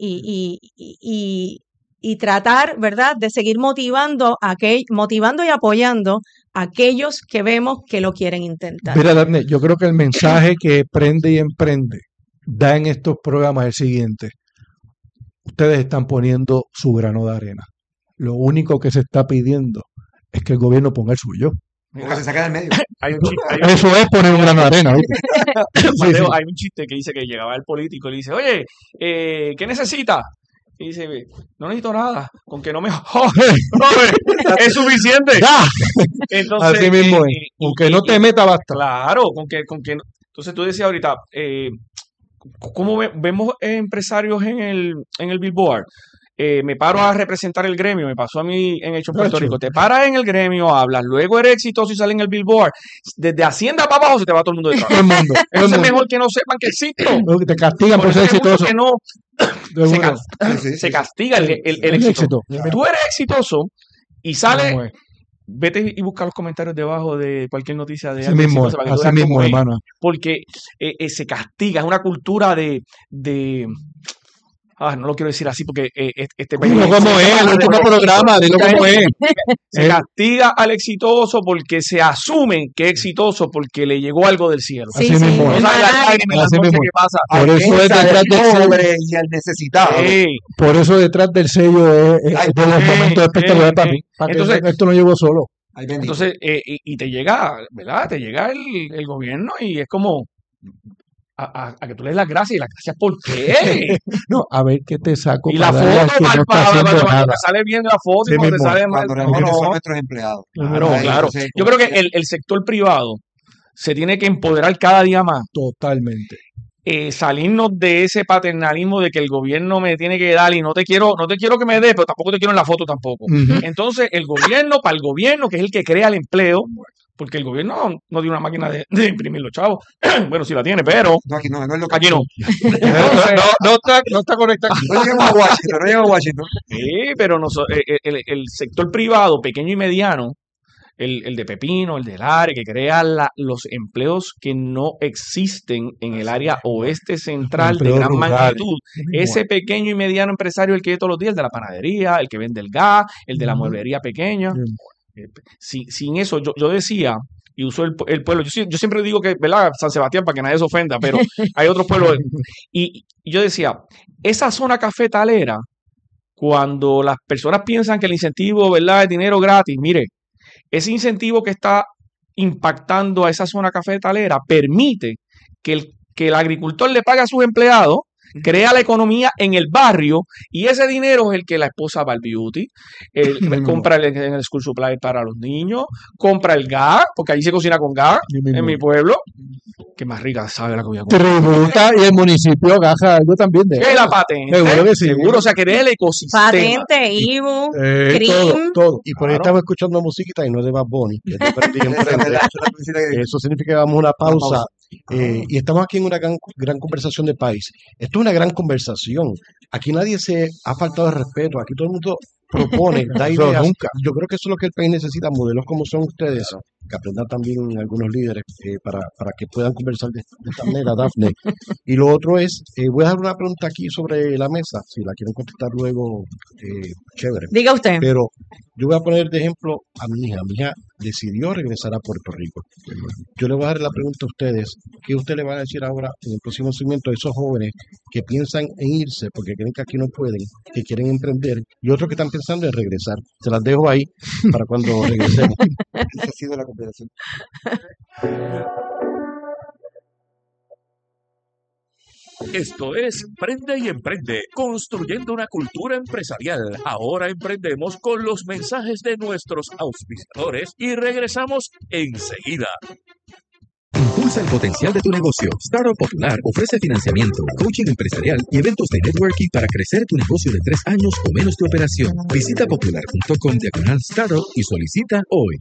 Y tratar, ¿verdad?, de seguir motivando y apoyando a aquellos que vemos que lo quieren intentar. Mira, Daphne, yo creo que el mensaje que Prende y Emprende da en estos programas es el siguiente. Ustedes están poniendo su grano de arena. Lo único que se está pidiendo es que el gobierno ponga el suyo. Porque se saca del medio. Hay un chiste, Eso es poner un grano de arena, ¿viste? Mateo, sí. hay un chiste que dice que llegaba el político y le dice, oye, ¿qué necesita? Y dice, no necesito nada, con que no me jode, es suficiente. ¡Ya! Entonces, Así mismo es. Aunque no te meta, basta. Claro, entonces tú decías ahorita, ¿cómo vemos empresarios en el Billboard? Me paro a representar el gremio, me pasó a mí en Hecho en Puerto Rico. Te paras en el gremio, hablas, luego eres exitoso y sales en el Billboard. Desde Hacienda para abajo se te va todo el mundo detrás. Todo el mundo. todo el Entonces es mundo. mejor que no sepan que existo. Te castigan por Por ser eso hay muchos exitoso. que no Seguro. se castiga el éxito. Tú eres exitoso y sales, Mismo es. vete y busca los comentarios debajo de cualquier noticia de Así alguien mismo, exitoso para que tú así veas mismo, cómo es. hermano. Porque se castiga, es una cultura de no lo quiero decir así porque este país Dilo como es, el último programa, dilo como es. se castiga al exitoso porque se asume que es exitoso porque le llegó algo del cielo. Así mismo No es. sabe las lágrimas, Así no sé mismo qué es. pasa. Por eso es detrás del pobre y el necesitado. Por eso detrás del sello es Ay, de los momentos espectaculares para mí. Para que Entonces- esto no llegó solo. Ay, bendito. Entonces, y te llega, ¿verdad? Te llega el gobierno y es como a que tú le des las gracias. ¿Y las gracias por qué? No, a ver qué te saco Y la para darle al foto, que no está cuando haciendo te nada. sale bien la foto Sí y cuando te mismo. sale mal. Cuando realmente no. son nuestros empleados. Claro, Ay, claro. entonces, Yo creo que el sector privado se tiene que empoderar cada día más Totalmente. salirnos de ese paternalismo de que el gobierno me tiene que dar y no te quiero que me dé, pero tampoco te quiero en la foto tampoco. Ujú. Entonces, el gobierno, para el gobierno, que es el que crea el empleo, porque el gobierno no tiene una máquina de imprimir los chavos. Bueno, sí la tiene, pero No, aquí no es lo que aquí no. no Entonces, No está conectado. llegamos a Washington, no llegamos a Washington. sí, pero el sector privado, pequeño y mediano, el de Pepino, el del área, que crea los empleos que no existen en el área oeste central de Empleos gran rurales. magnitud. Ese pequeño y mediano empresario, el que hay todos los días, el de la panadería, el que vende el gas, el de la mueblería pequeña. Sin eso, yo decía, y uso el pueblo, yo siempre digo que, ¿verdad? San Sebastián, para que nadie se ofenda, pero hay otros pueblos. Y yo decía, esa zona cafetalera, cuando las personas piensan que el incentivo, ¿verdad?, es dinero gratis, mire, ese incentivo que está impactando a esa zona cafetalera permite que el agricultor le pague a sus empleados, crea la economía en el barrio y ese dinero es el que la esposa va al beauty, compra en el school supply para los niños, compra el gas, porque allí se cocina con gas en mi pueblo. Que más rica sabe la comida. Tributa y el municipio agaja algo también de Que eso. la patente. Seguro que sí. Seguro, o sea, crea el ecosistema. Patente, IBU, Todo, CRIM. todo. Y por ahí Claro. estamos escuchando musiquita y no de Bad Bunny, que es de Prende y Emprende. Eso significa que vamos a una pausa. Y estamos aquí en una gran conversación de país. Esto es una gran conversación. Aquí nadie se ha faltado de respeto. Aquí todo el mundo propone, da Eso ideas. nunca. Yo creo que eso es lo que el país necesita, modelos como son ustedes, que aprendan también algunos líderes para que puedan conversar de esta manera, Dafne. Y lo otro es, voy a dejar una pregunta aquí sobre la mesa, si la quieren contestar luego, chévere. Diga usted. Pero yo voy a poner de ejemplo a mi hija. Mi hija decidió regresar a Puerto Rico. Yo le voy a dar la pregunta a ustedes. ¿Qué usted le va a decir ahora en el próximo segmento a esos jóvenes que piensan en irse porque creen que aquí no pueden, que quieren emprender y otros que están pensando en regresar? Se las dejo ahí para cuando regresemos. Esa ha sido la cooperación. Esto es Prende y Emprende, construyendo una cultura empresarial. Ahora emprendemos con los mensajes de nuestros auspiciadores y regresamos enseguida. Impulsa el potencial de tu negocio. Startup Popular ofrece financiamiento, coaching empresarial y eventos de networking para crecer tu negocio de 3 años o menos tu operación. Visita popular.com/startup y solicita hoy.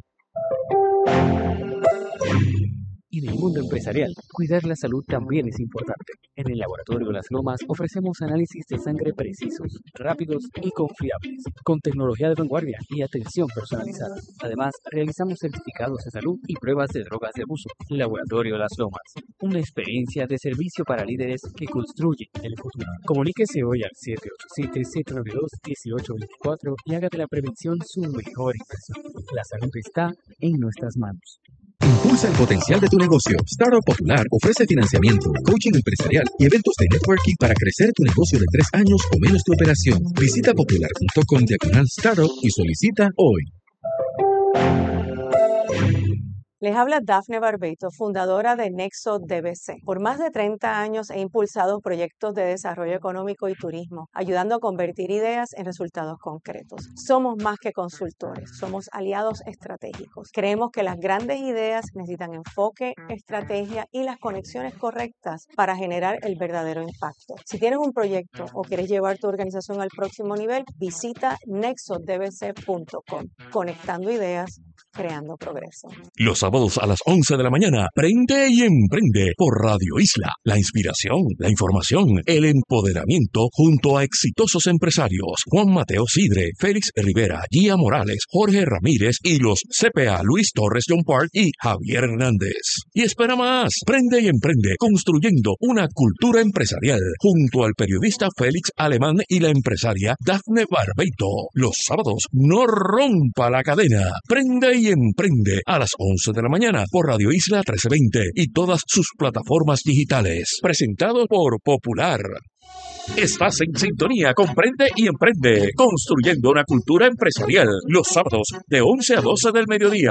Y en el mundo empresarial, cuidar la salud también es importante. En el Laboratorio de las Lomas ofrecemos análisis de sangre precisos, rápidos y confiables, con tecnología de vanguardia y atención personalizada. Además, realizamos certificados de salud y pruebas de drogas de abuso. Laboratorio de las Lomas, una experiencia de servicio para líderes que construyen el futuro. Comuníquese hoy al 787-792-1824 y haga de la prevención su mejor inversión. La salud está en nuestras manos. Impulsa el potencial de tu negocio. Startup Popular ofrece financiamiento, coaching empresarial y eventos de networking para crecer tu negocio de 3 años o menos tu operación. Visita popular.com/startup y solicita hoy. Les habla Dafne Barbeito, fundadora de Nexo DBC. Por más de 30 años he impulsado proyectos de desarrollo económico y turismo, ayudando a convertir ideas en resultados concretos. Somos más que consultores, somos aliados estratégicos. Creemos que las grandes ideas necesitan enfoque, estrategia y las conexiones correctas para generar el verdadero impacto. Si tienes un proyecto o quieres llevar tu organización al próximo nivel, visita nexodbc.com. Conectando ideas, creando progreso. Los sábados a las 11 de la mañana, Prende y Emprende por Radio Isla. La inspiración, la información, el empoderamiento junto a exitosos empresarios. Juan Mateo Sidre, Félix Rivera, Gia Morales, Jorge Ramírez y los CPA Luis Torres John Park y Javier Hernández. Y espera más, Prende y Emprende, construyendo una cultura empresarial junto al periodista Félix Alemán y la empresaria Dafne Barbeito. Los sábados, no rompa la cadena. Prende y Emprende a las 11 de la mañana por Radio Isla 1320 y todas sus plataformas digitales. Presentado por Popular. Estás en sintonía con Prende y Emprende, construyendo una cultura empresarial. Los sábados de 11 a 12 del mediodía.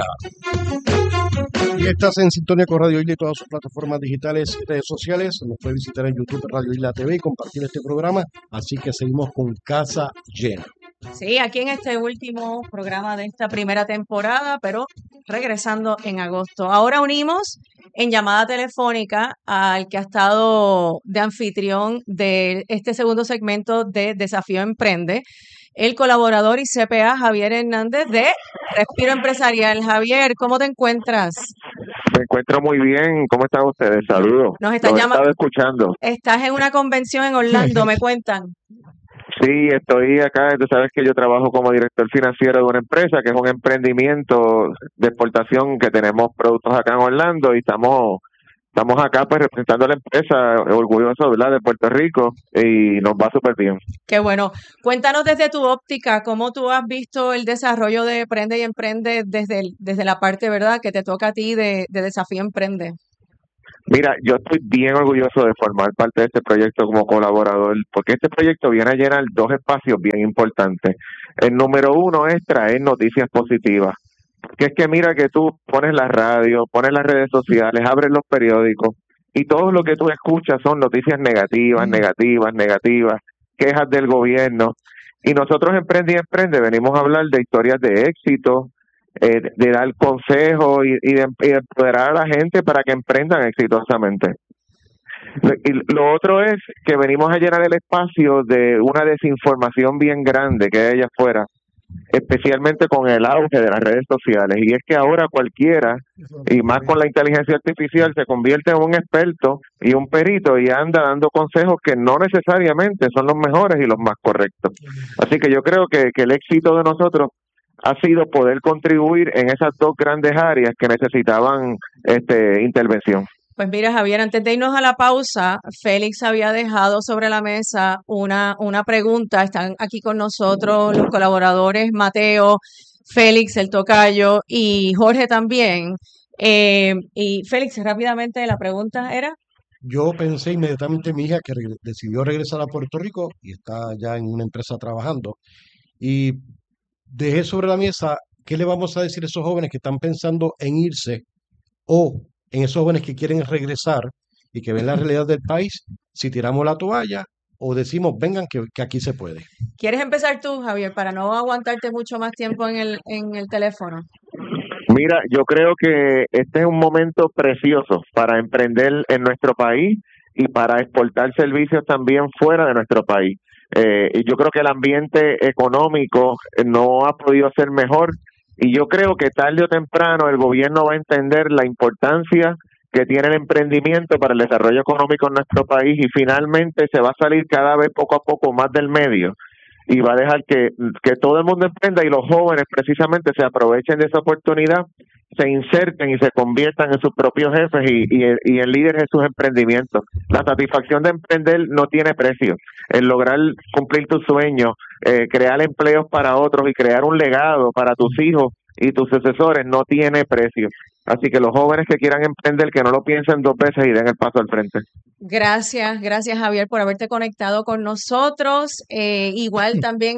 Y estás en sintonía con Radio Isla y todas sus plataformas digitales y redes sociales. Nos puede visitar en YouTube Radio Isla TV y compartir este programa. Así que seguimos con Casa Llena. Sí, aquí en este último programa de esta primera temporada, pero regresando en agosto. Ahora unimos en llamada telefónica al que ha estado de anfitrión de este segundo segmento de Desafío Emprende, el colaborador y CPA Javier Hernández de Respiro Empresarial. Javier, ¿cómo te encuentras? Me encuentro muy bien. ¿Cómo están ustedes? Saludos. Nos están Los he llamando. estado escuchando. Estás en una convención en Orlando, me cuentan. Sí, estoy acá. Tú sabes que yo trabajo como director financiero de una empresa que es un emprendimiento de exportación que tenemos productos acá en Orlando y estamos acá pues representando a la empresa, orgulloso, ¿verdad?, de Puerto Rico y nos va súper bien. Qué bueno. Cuéntanos desde tu óptica, ¿cómo tú has visto el desarrollo de Prende y Emprende desde la parte, ¿verdad?, que te toca a ti de Desafío Emprende? Mira, yo estoy bien orgulloso de formar parte de este proyecto como colaborador, porque este proyecto viene a llenar dos espacios bien importantes. El número uno es traer noticias positivas, que es que mira que tú pones la radio, pones las redes sociales, abres los periódicos y todo lo que tú escuchas son noticias negativas, quejas del gobierno. Y nosotros en Prende y Emprende venimos a hablar de historias de éxito, de dar consejos y de empoderar a la gente para que emprendan exitosamente. Y lo otro es que venimos a llenar el espacio de una desinformación bien grande que hay allá afuera, especialmente con el auge de las redes sociales. Y es que ahora cualquiera, y más con la inteligencia artificial, se convierte en un experto y un perito y anda dando consejos que no necesariamente son los mejores y los más correctos. Así que yo creo que el éxito de nosotros ha sido poder contribuir en esas dos grandes áreas que necesitaban intervención. Pues mira, Javier, antes de irnos a la pausa, Félix había dejado sobre la mesa una pregunta. Están aquí con nosotros los colaboradores Mateo, Félix, el tocayo, y Jorge también. Y Félix, rápidamente, la pregunta era... Yo pensé inmediatamente en mi hija que decidió regresar a Puerto Rico y está ya en una empresa trabajando. Y dejé sobre la mesa, ¿qué le vamos a decir a esos jóvenes que están pensando en irse o en esos jóvenes que quieren regresar y que ven la realidad del país, si tiramos la toalla o decimos, vengan que aquí se puede? ¿Quieres empezar tú, Javier, para no aguantarte mucho más tiempo en el teléfono? Mira, yo creo que este es un momento precioso para emprender en nuestro país y para exportar servicios también fuera de nuestro país. Y yo creo que el ambiente económico no ha podido ser mejor y yo creo que tarde o temprano el gobierno va a entender la importancia que tiene el emprendimiento para el desarrollo económico en nuestro país y finalmente se va a salir cada vez poco a poco más del medio y va a dejar que todo el mundo emprenda y los jóvenes precisamente se aprovechen de esa oportunidad, se inserten y se conviertan en sus propios jefes y en líderes de sus emprendimientos. La satisfacción de emprender no tiene precio. El lograr cumplir tus sueños, crear empleos para otros y crear un legado para tus hijos y tus sucesores no tiene precio. Así que los jóvenes que quieran emprender, que no lo piensen dos veces y den el paso al frente. Gracias Javier por haberte conectado con nosotros. Igual también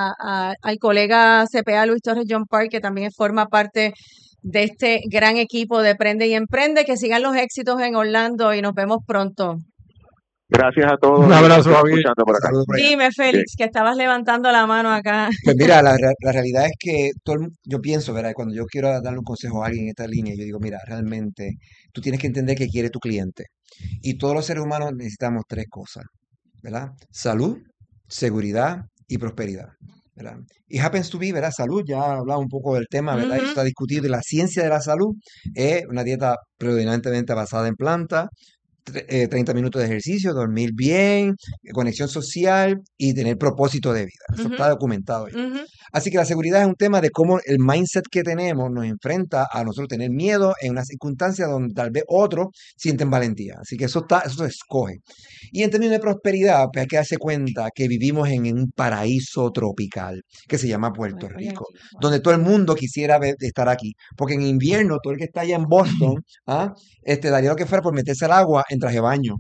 al colega CPA Luis Torres John Park, que también forma parte de este gran equipo de Prende y Emprende. Que sigan los éxitos en Orlando y nos vemos pronto. Gracias a todos. Un abrazo, Javier. Por acá. Dime, Félix, que estabas levantando la mano acá. Pues mira, la realidad es que yo pienso, ¿verdad? Cuando yo quiero darle un consejo a alguien en esta línea, yo digo, mira, realmente tú tienes que entender qué quiere tu cliente. Y todos los seres humanos necesitamos tres cosas, ¿verdad? Salud, seguridad y prosperidad, ¿verdad? Y happens to be, ¿verdad? Salud, ya he hablado un poco del tema, ¿verdad? Eso está discutido. Y la ciencia de la salud es una dieta predominantemente basada en plantas, 30 minutos de ejercicio, dormir bien, conexión social y tener propósito de vida. Eso está documentado ya. Así que la seguridad es un tema de cómo el mindset que tenemos nos enfrenta a nosotros tener miedo en una circunstancia donde tal vez otros sienten valentía. Así que eso se escoge. Y en términos de prosperidad, pues hay que darse cuenta que vivimos en un paraíso tropical que se llama Puerto Rico, donde todo el mundo quisiera estar aquí. Porque en invierno, todo el que está allá en Boston, daría lo que fuera por meterse al agua en traje de baño.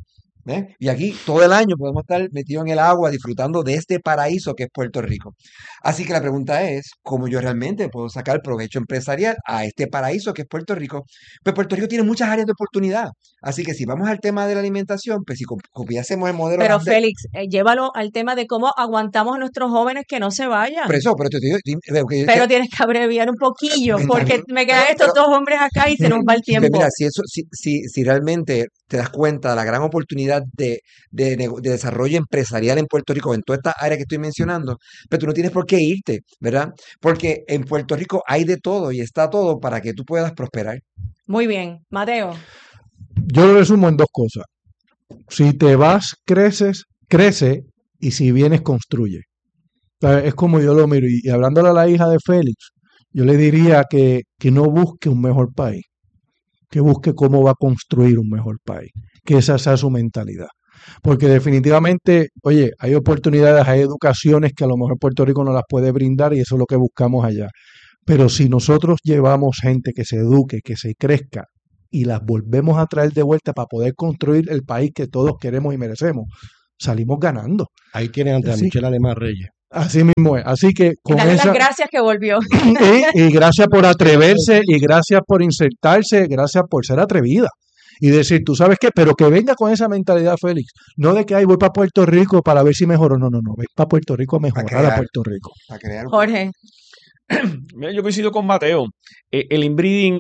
¿ves? Y aquí todo el año podemos estar metidos en el agua disfrutando de este paraíso que es Puerto Rico. Así que la pregunta es, ¿cómo yo realmente puedo sacar provecho empresarial a este paraíso que es Puerto Rico? Pues Puerto Rico tiene muchas áreas de oportunidad. Así que si vamos al tema de la alimentación, pues si copiásemos el modelo Pero holandés, Félix, llévalo al tema de cómo aguantamos a nuestros jóvenes que no se vayan. pero te digo, Pero tienes que abreviar un poquillo, Está porque bien, me quedan estos pero dos hombres acá y se nos va el pues tiempo. mira, si realmente te das cuenta de la gran oportunidad de desarrollo empresarial en Puerto Rico, en toda esta área que estoy mencionando, pero tú no tienes por qué irte, ¿verdad? Porque en Puerto Rico hay de todo y está todo para que tú puedas prosperar. Muy bien, Mateo. Yo lo resumo en dos cosas. Si te vas, crece, y si vienes, construye. O sea, es como yo lo miro. Y hablándole a la hija de Félix, yo le diría que no busque un mejor país, que busque cómo va a construir un mejor país, que esa sea su mentalidad. Porque definitivamente, oye, hay oportunidades, hay educaciones que a lo mejor Puerto Rico no las puede brindar y eso es lo que buscamos allá. Pero si nosotros llevamos gente que se eduque, que se crezca y las volvemos a traer de vuelta para poder construir el país que todos queremos y merecemos, salimos ganando. Ahí tienen a Andrea Así, Michelle Alemán Reyes. así mismo es. Así que Y con dale las esa... gracias que volvió. Y gracias por atreverse, y gracias por insertarse, gracias por ser atrevida. Y decir, ¿tú sabes qué? Pero que venga con esa mentalidad, Félix. No de que ay, voy para Puerto Rico para ver si mejoro. No. Ven para Puerto Rico a mejorar a Puerto Rico. A crear Jorge. Mira, yo coincido con Mateo. El inbreeding,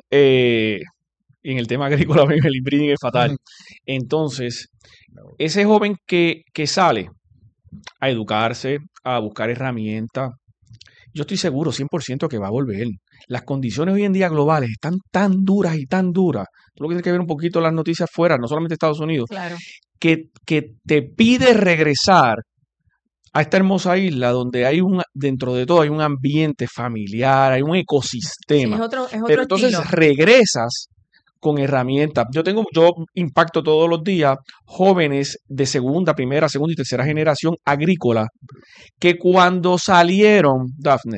en el tema agrícola, el inbreeding es fatal. Entonces, ese joven que sale a educarse, a buscar herramientas, yo estoy seguro 100% que va a volver. Las condiciones hoy en día globales están tan duras y tan duras. Tú lo que tienes que ver un poquito las noticias fuera, no solamente Estados Unidos, Claro. que te pide regresar a esta hermosa isla donde dentro de todo hay un ambiente familiar, hay un Sí, ecosistema. es otro Pero entonces estilo. regresas con herramientas. Yo impacto todos los días jóvenes de primera, segunda y tercera generación agrícola que cuando salieron, Dafne,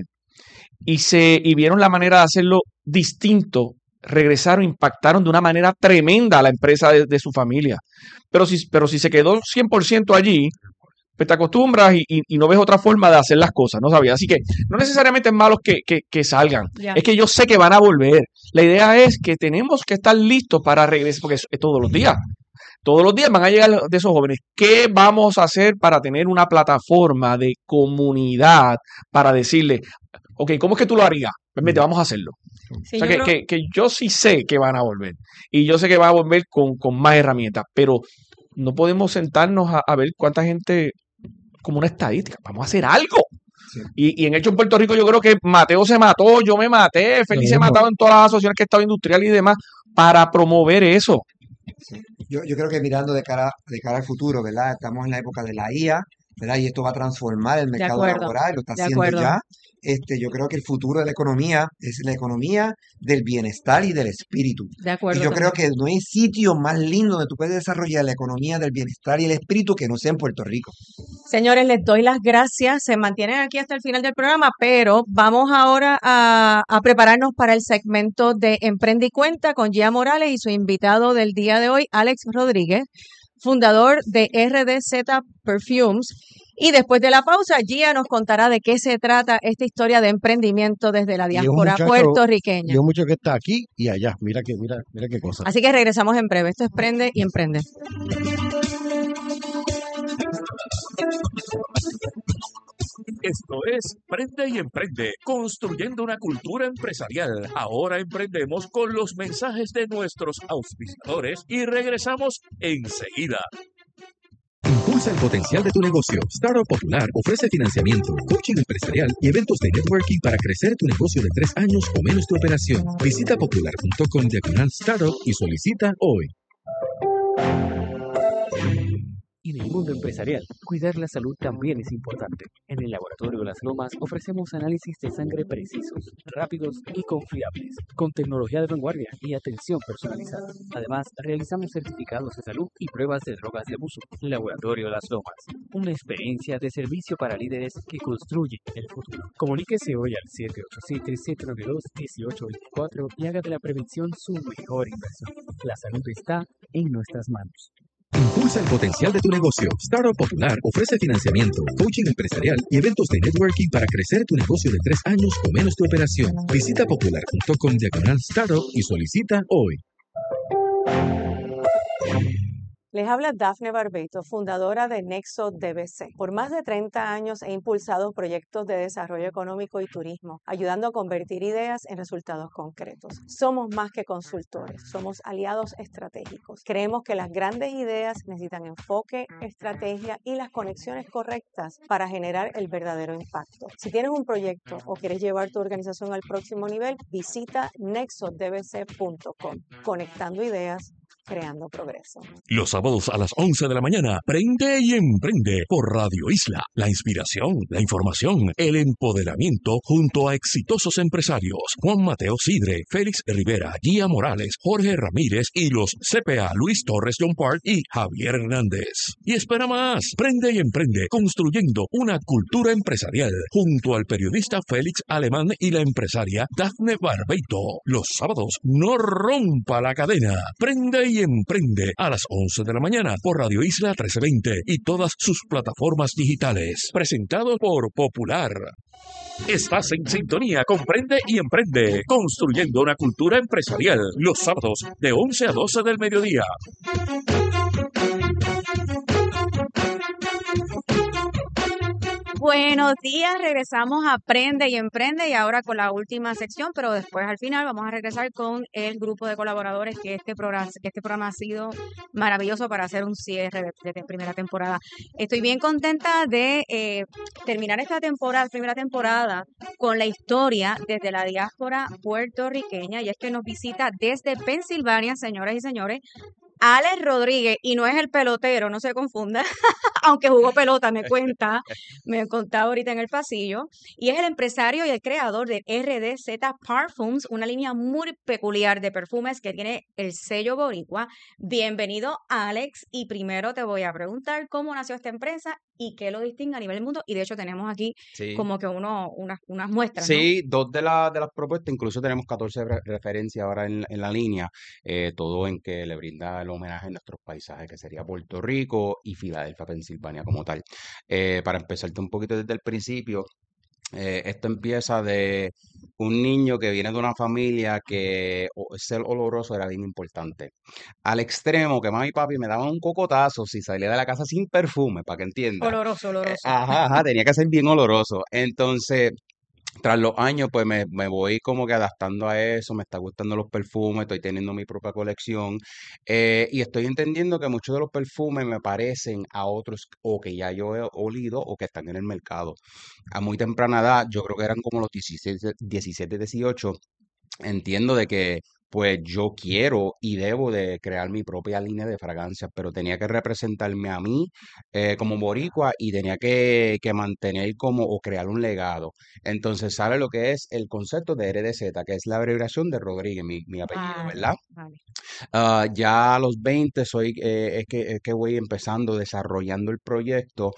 y vieron la manera de hacerlo distinto, regresaron, impactaron de una manera tremenda a la empresa de su familia. Pero si se quedó 100% allí, pues te acostumbras y no ves otra forma de hacer las cosas, ¿no sabías? Así que no necesariamente es malo que salgan, Ya. es que yo sé que van a volver. La idea es que tenemos que estar listos para regresar, porque es todos los días. Todos los días van a llegar de esos jóvenes. ¿Qué vamos a hacer para tener una plataforma de comunidad para decirle, ok, ¿cómo es que tú lo harías? Pues vete, vamos a hacerlo. Sí, O sea, yo creo- que yo sí sé que van a volver. Y yo sé que van a volver con más herramientas, pero no podemos sentarnos a ver cuánta gente, como una estadística. Vamos a hacer algo. Sí. Y en hecho en Puerto Rico yo creo que Mateo se mató, yo me maté, Félix se ha mismo. matado en todas las asociaciones que he estado industriales y demás para promover eso. Sí. Yo creo que mirando de cara al futuro, ¿verdad? Estamos en la época de la IA, ¿verdad? Y esto va a transformar el De mercado acuerdo, laboral, lo está de haciendo acuerdo. ya. Yo creo que el futuro de la economía es la economía del bienestar y del espíritu. De Y acuerdo yo creo también. que no hay sitio más lindo donde tú puedes desarrollar la economía del bienestar y el espíritu que no sea en Puerto Rico. Señores, les doy las gracias. Se mantienen aquí hasta el final del programa, pero vamos ahora a prepararnos para el segmento de Emprende y Cuenta con Gia Morales y su invitado del día de hoy, Alex Rodríguez, fundador de RDZ Perfumes. Y después de la pausa, Gia nos contará de qué se trata esta historia de emprendimiento desde la Y es un diáspora muchacho, puertorriqueña. y un muchacho que está aquí y allá. Mira qué cosa. Así que regresamos en breve. Esto es Prende y Emprende. Esto es Prende y Emprende, construyendo una cultura empresarial. Ahora emprendemos con los mensajes de nuestros auspiciadores y regresamos enseguida. Impulsa el potencial de tu negocio. Startup Popular ofrece financiamiento, coaching empresarial y eventos de networking para crecer tu negocio de 3 años o menos de operación. Visita popular.com/startup y solicita hoy. En el mundo empresarial, cuidar la salud también es importante. En el Laboratorio Las Lomas ofrecemos análisis de sangre precisos, rápidos y confiables, con tecnología de vanguardia y atención personalizada. Además, realizamos certificados de salud y pruebas de drogas de abuso. Laboratorio Las Lomas, una experiencia de servicio para líderes que construyen el futuro. Comuníquese hoy al 787-792-1824 y haga de la prevención su mejor inversión. La salud está en nuestras manos. Impulsa el potencial de tu negocio. Startup Popular ofrece financiamiento, coaching empresarial y eventos de networking para crecer tu negocio de 3 años o menos de operación. Visita popular.com/startup y solicita hoy. Les habla Dafne Barbeito, fundadora de Nexo DBC. Por más de 30 años he impulsado proyectos de desarrollo económico y turismo, ayudando a convertir ideas en resultados concretos. Somos más que consultores, somos aliados estratégicos. Creemos que las grandes ideas necesitan enfoque, estrategia y las conexiones correctas para generar el verdadero impacto. Si tienes un proyecto o quieres llevar tu organización al próximo nivel, visita nexodbc.com. Conectando ideas, creando progreso. Los sábados a las 11 de la mañana, Prende y Emprende por Radio Isla. La inspiración, la información, el empoderamiento junto a exitosos empresarios. Juan Mateo Sidre, Félix Rivera, Gia Morales, Jorge Ramírez y los CPA Luis Torres John Park y Javier Hernández. Y espera más, Prende y Emprende construyendo una cultura empresarial junto al periodista Félix Alemán y la empresaria Dafne Barbeito. Los sábados, no rompa la cadena. Prende y Emprende a las 11 de la mañana por Radio Isla 1320 y todas sus plataformas digitales. Presentado por Popular. Estás en sintonía con Prende y Emprende, construyendo una cultura empresarial. Los sábados de 11 a 12 del mediodía. Buenos días, regresamos a Aprende y Emprende y ahora con la última sección, pero después al final vamos a regresar con el grupo de colaboradores que este programa ha sido maravilloso para hacer un cierre de primera temporada. Estoy bien contenta de terminar esta primera temporada con la historia desde la diáspora puertorriqueña, y es que nos visita desde Pensilvania, señoras y señores, Alex Rodríguez, y no es el pelotero, no se confunda, aunque jugó pelota, me contaba ahorita en el pasillo, y es el empresario y el creador de RDZ Parfums, una línea muy peculiar de perfumes que tiene el sello boricua. Bienvenido, Alex, y primero te voy a preguntar cómo nació esta empresa y qué lo distingue a nivel del mundo, y de hecho tenemos aquí como que unas muestras, ¿no? Sí, dos de las propuestas, incluso tenemos 14 referencias ahora en la línea, todo en que le brinda el homenaje a nuestros paisajes, que sería Puerto Rico y Filadelfia, Pensilvania como tal. Para empezarte un poquito desde el principio, esto empieza de un niño que viene de una familia que ser oloroso era bien importante. Al extremo que mami y papi me daban un cocotazo si salía de la casa sin perfume, para que entiendas. Oloroso. Ajá, tenía que ser bien oloroso. Entonces, tras los años, pues me voy como que adaptando a eso, me está gustando los perfumes, estoy teniendo mi propia colección, y estoy entendiendo que muchos de los perfumes me parecen a otros o que ya yo he olido o que están en el mercado. A muy temprana edad, yo creo que eran como los 17, 18, entiendo de que pues yo quiero y debo de crear mi propia línea de fragancias, pero tenía que representarme a mí como boricua y tenía que mantener como o crear un legado. Entonces sale lo que es el concepto de RDZ, que es la abreviación de Rodríguez, mi apellido, ¿verdad? Vale. Ya a los 20 es que voy empezando, desarrollando el proyecto,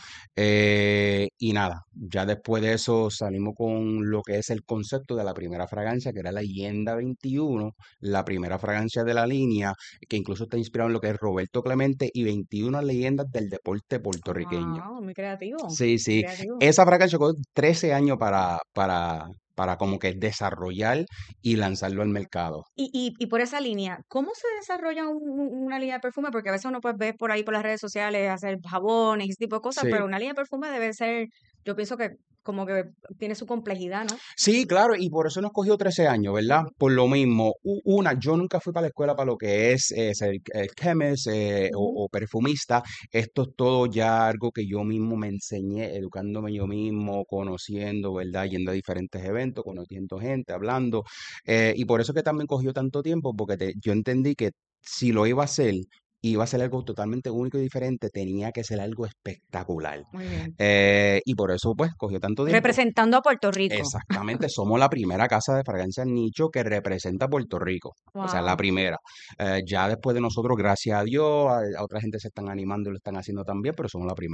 y nada, ya después de eso salimos con lo que es el concepto de la primera fragancia, que era la Leyenda 21, la primera fragancia de la línea, que incluso está inspirado en lo que es Roberto Clemente y 21 leyendas del deporte puertorriqueño. Wow, muy creativo. Sí, Muy sí. creativo. Esa fragancia llevó 13 años para como que desarrollar y lanzarlo al mercado. Y por esa línea, ¿cómo se desarrolla una línea de perfume? Porque a veces uno puede ver por ahí por las redes sociales hacer jabones y ese tipo de cosas, Sí. pero una línea de perfume debe ser, yo pienso que como que tiene su complejidad, ¿no? Sí, claro, y por eso nos cogió 13 años, ¿verdad? Por lo mismo, yo nunca fui para la escuela para lo que es ser chemist o perfumista. Esto es todo ya algo que yo mismo me enseñé, educándome yo mismo, conociendo, ¿verdad? Yendo a diferentes eventos, conociendo gente, hablando. Y por eso que también cogió tanto tiempo, porque yo entendí que si lo iba a ser algo totalmente único y diferente, tenía que ser algo espectacular. Muy bien. Y por eso, pues, cogió tanto tiempo. Representando a Puerto Rico. Exactamente, somos la primera casa de fragancias nicho que representa a Puerto Rico. O sea, la Wow. primera. Ya después de nosotros, gracias a Dios, a otra gente se están animando y lo están haciendo también, pero somos la primera.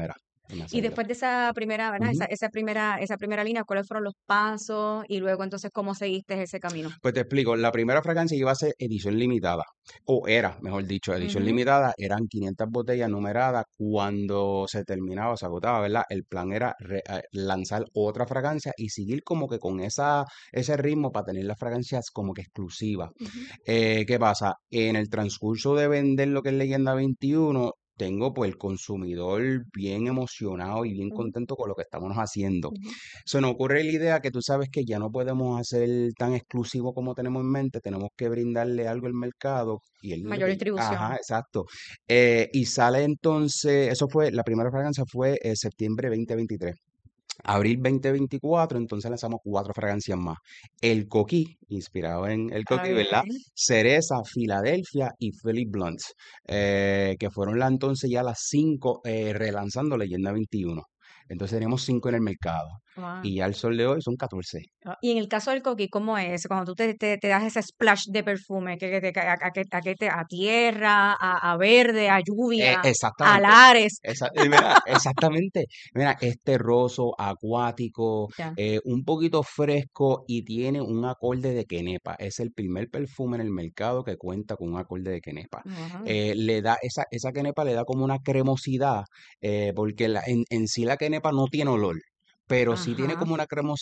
en Y hacerlo. después de esa primera, ¿verdad? Ujú. Esa primera línea, ¿cuáles fueron los pasos? Y luego entonces, ¿cómo seguiste ese camino? Pues te explico, la primera fragancia iba a ser edición limitada, o era, mejor dicho, edición Ujú. limitada, eran 500 botellas numeradas, cuando se terminaba, se agotaba, ¿verdad? El plan era lanzar otra fragancia y seguir como que con ese ritmo para tener las fragancias como que exclusivas. Ujú. ¿Qué pasa? En el transcurso de vender lo que es Leyenda 21, tengo pues el consumidor bien emocionado y bien Ujú. contento con lo que estamos haciendo. Ujú. Se nos ocurre la idea que tú sabes que ya no podemos hacer tan exclusivo como tenemos en mente, tenemos que brindarle algo al mercado y él Mayor distribución. ajá, exacto. Y sale entonces, la primera fragancia fue septiembre 2023. Abril 2024, entonces lanzamos 4 fragancias más. El Coquí, inspirado en el Ah, Coquí, ¿verdad? bien. Cereza, Filadelfia y Philip Blunts, que fueron entonces ya las 5 relanzando Leyenda 21. Entonces tenemos 5 en el mercado. Wow. Y ya al sol de hoy son 14. Y en el caso del coquí, ¿cómo es? Cuando tú te das ese splash de perfume, ¿a tierra, a verde, a lluvia, a Exactamente. lares? Mira, exactamente. Mira, es terroso, acuático, Ya. un poquito fresco y tiene un acorde de quenepa. Es el primer perfume en el mercado que cuenta con un acorde de quenepa. Ajá. Le da esa quenepa le da como una cremosidad, porque en sí la quenepa no tiene olor, pero sí tiene Ajá. como una cremosidad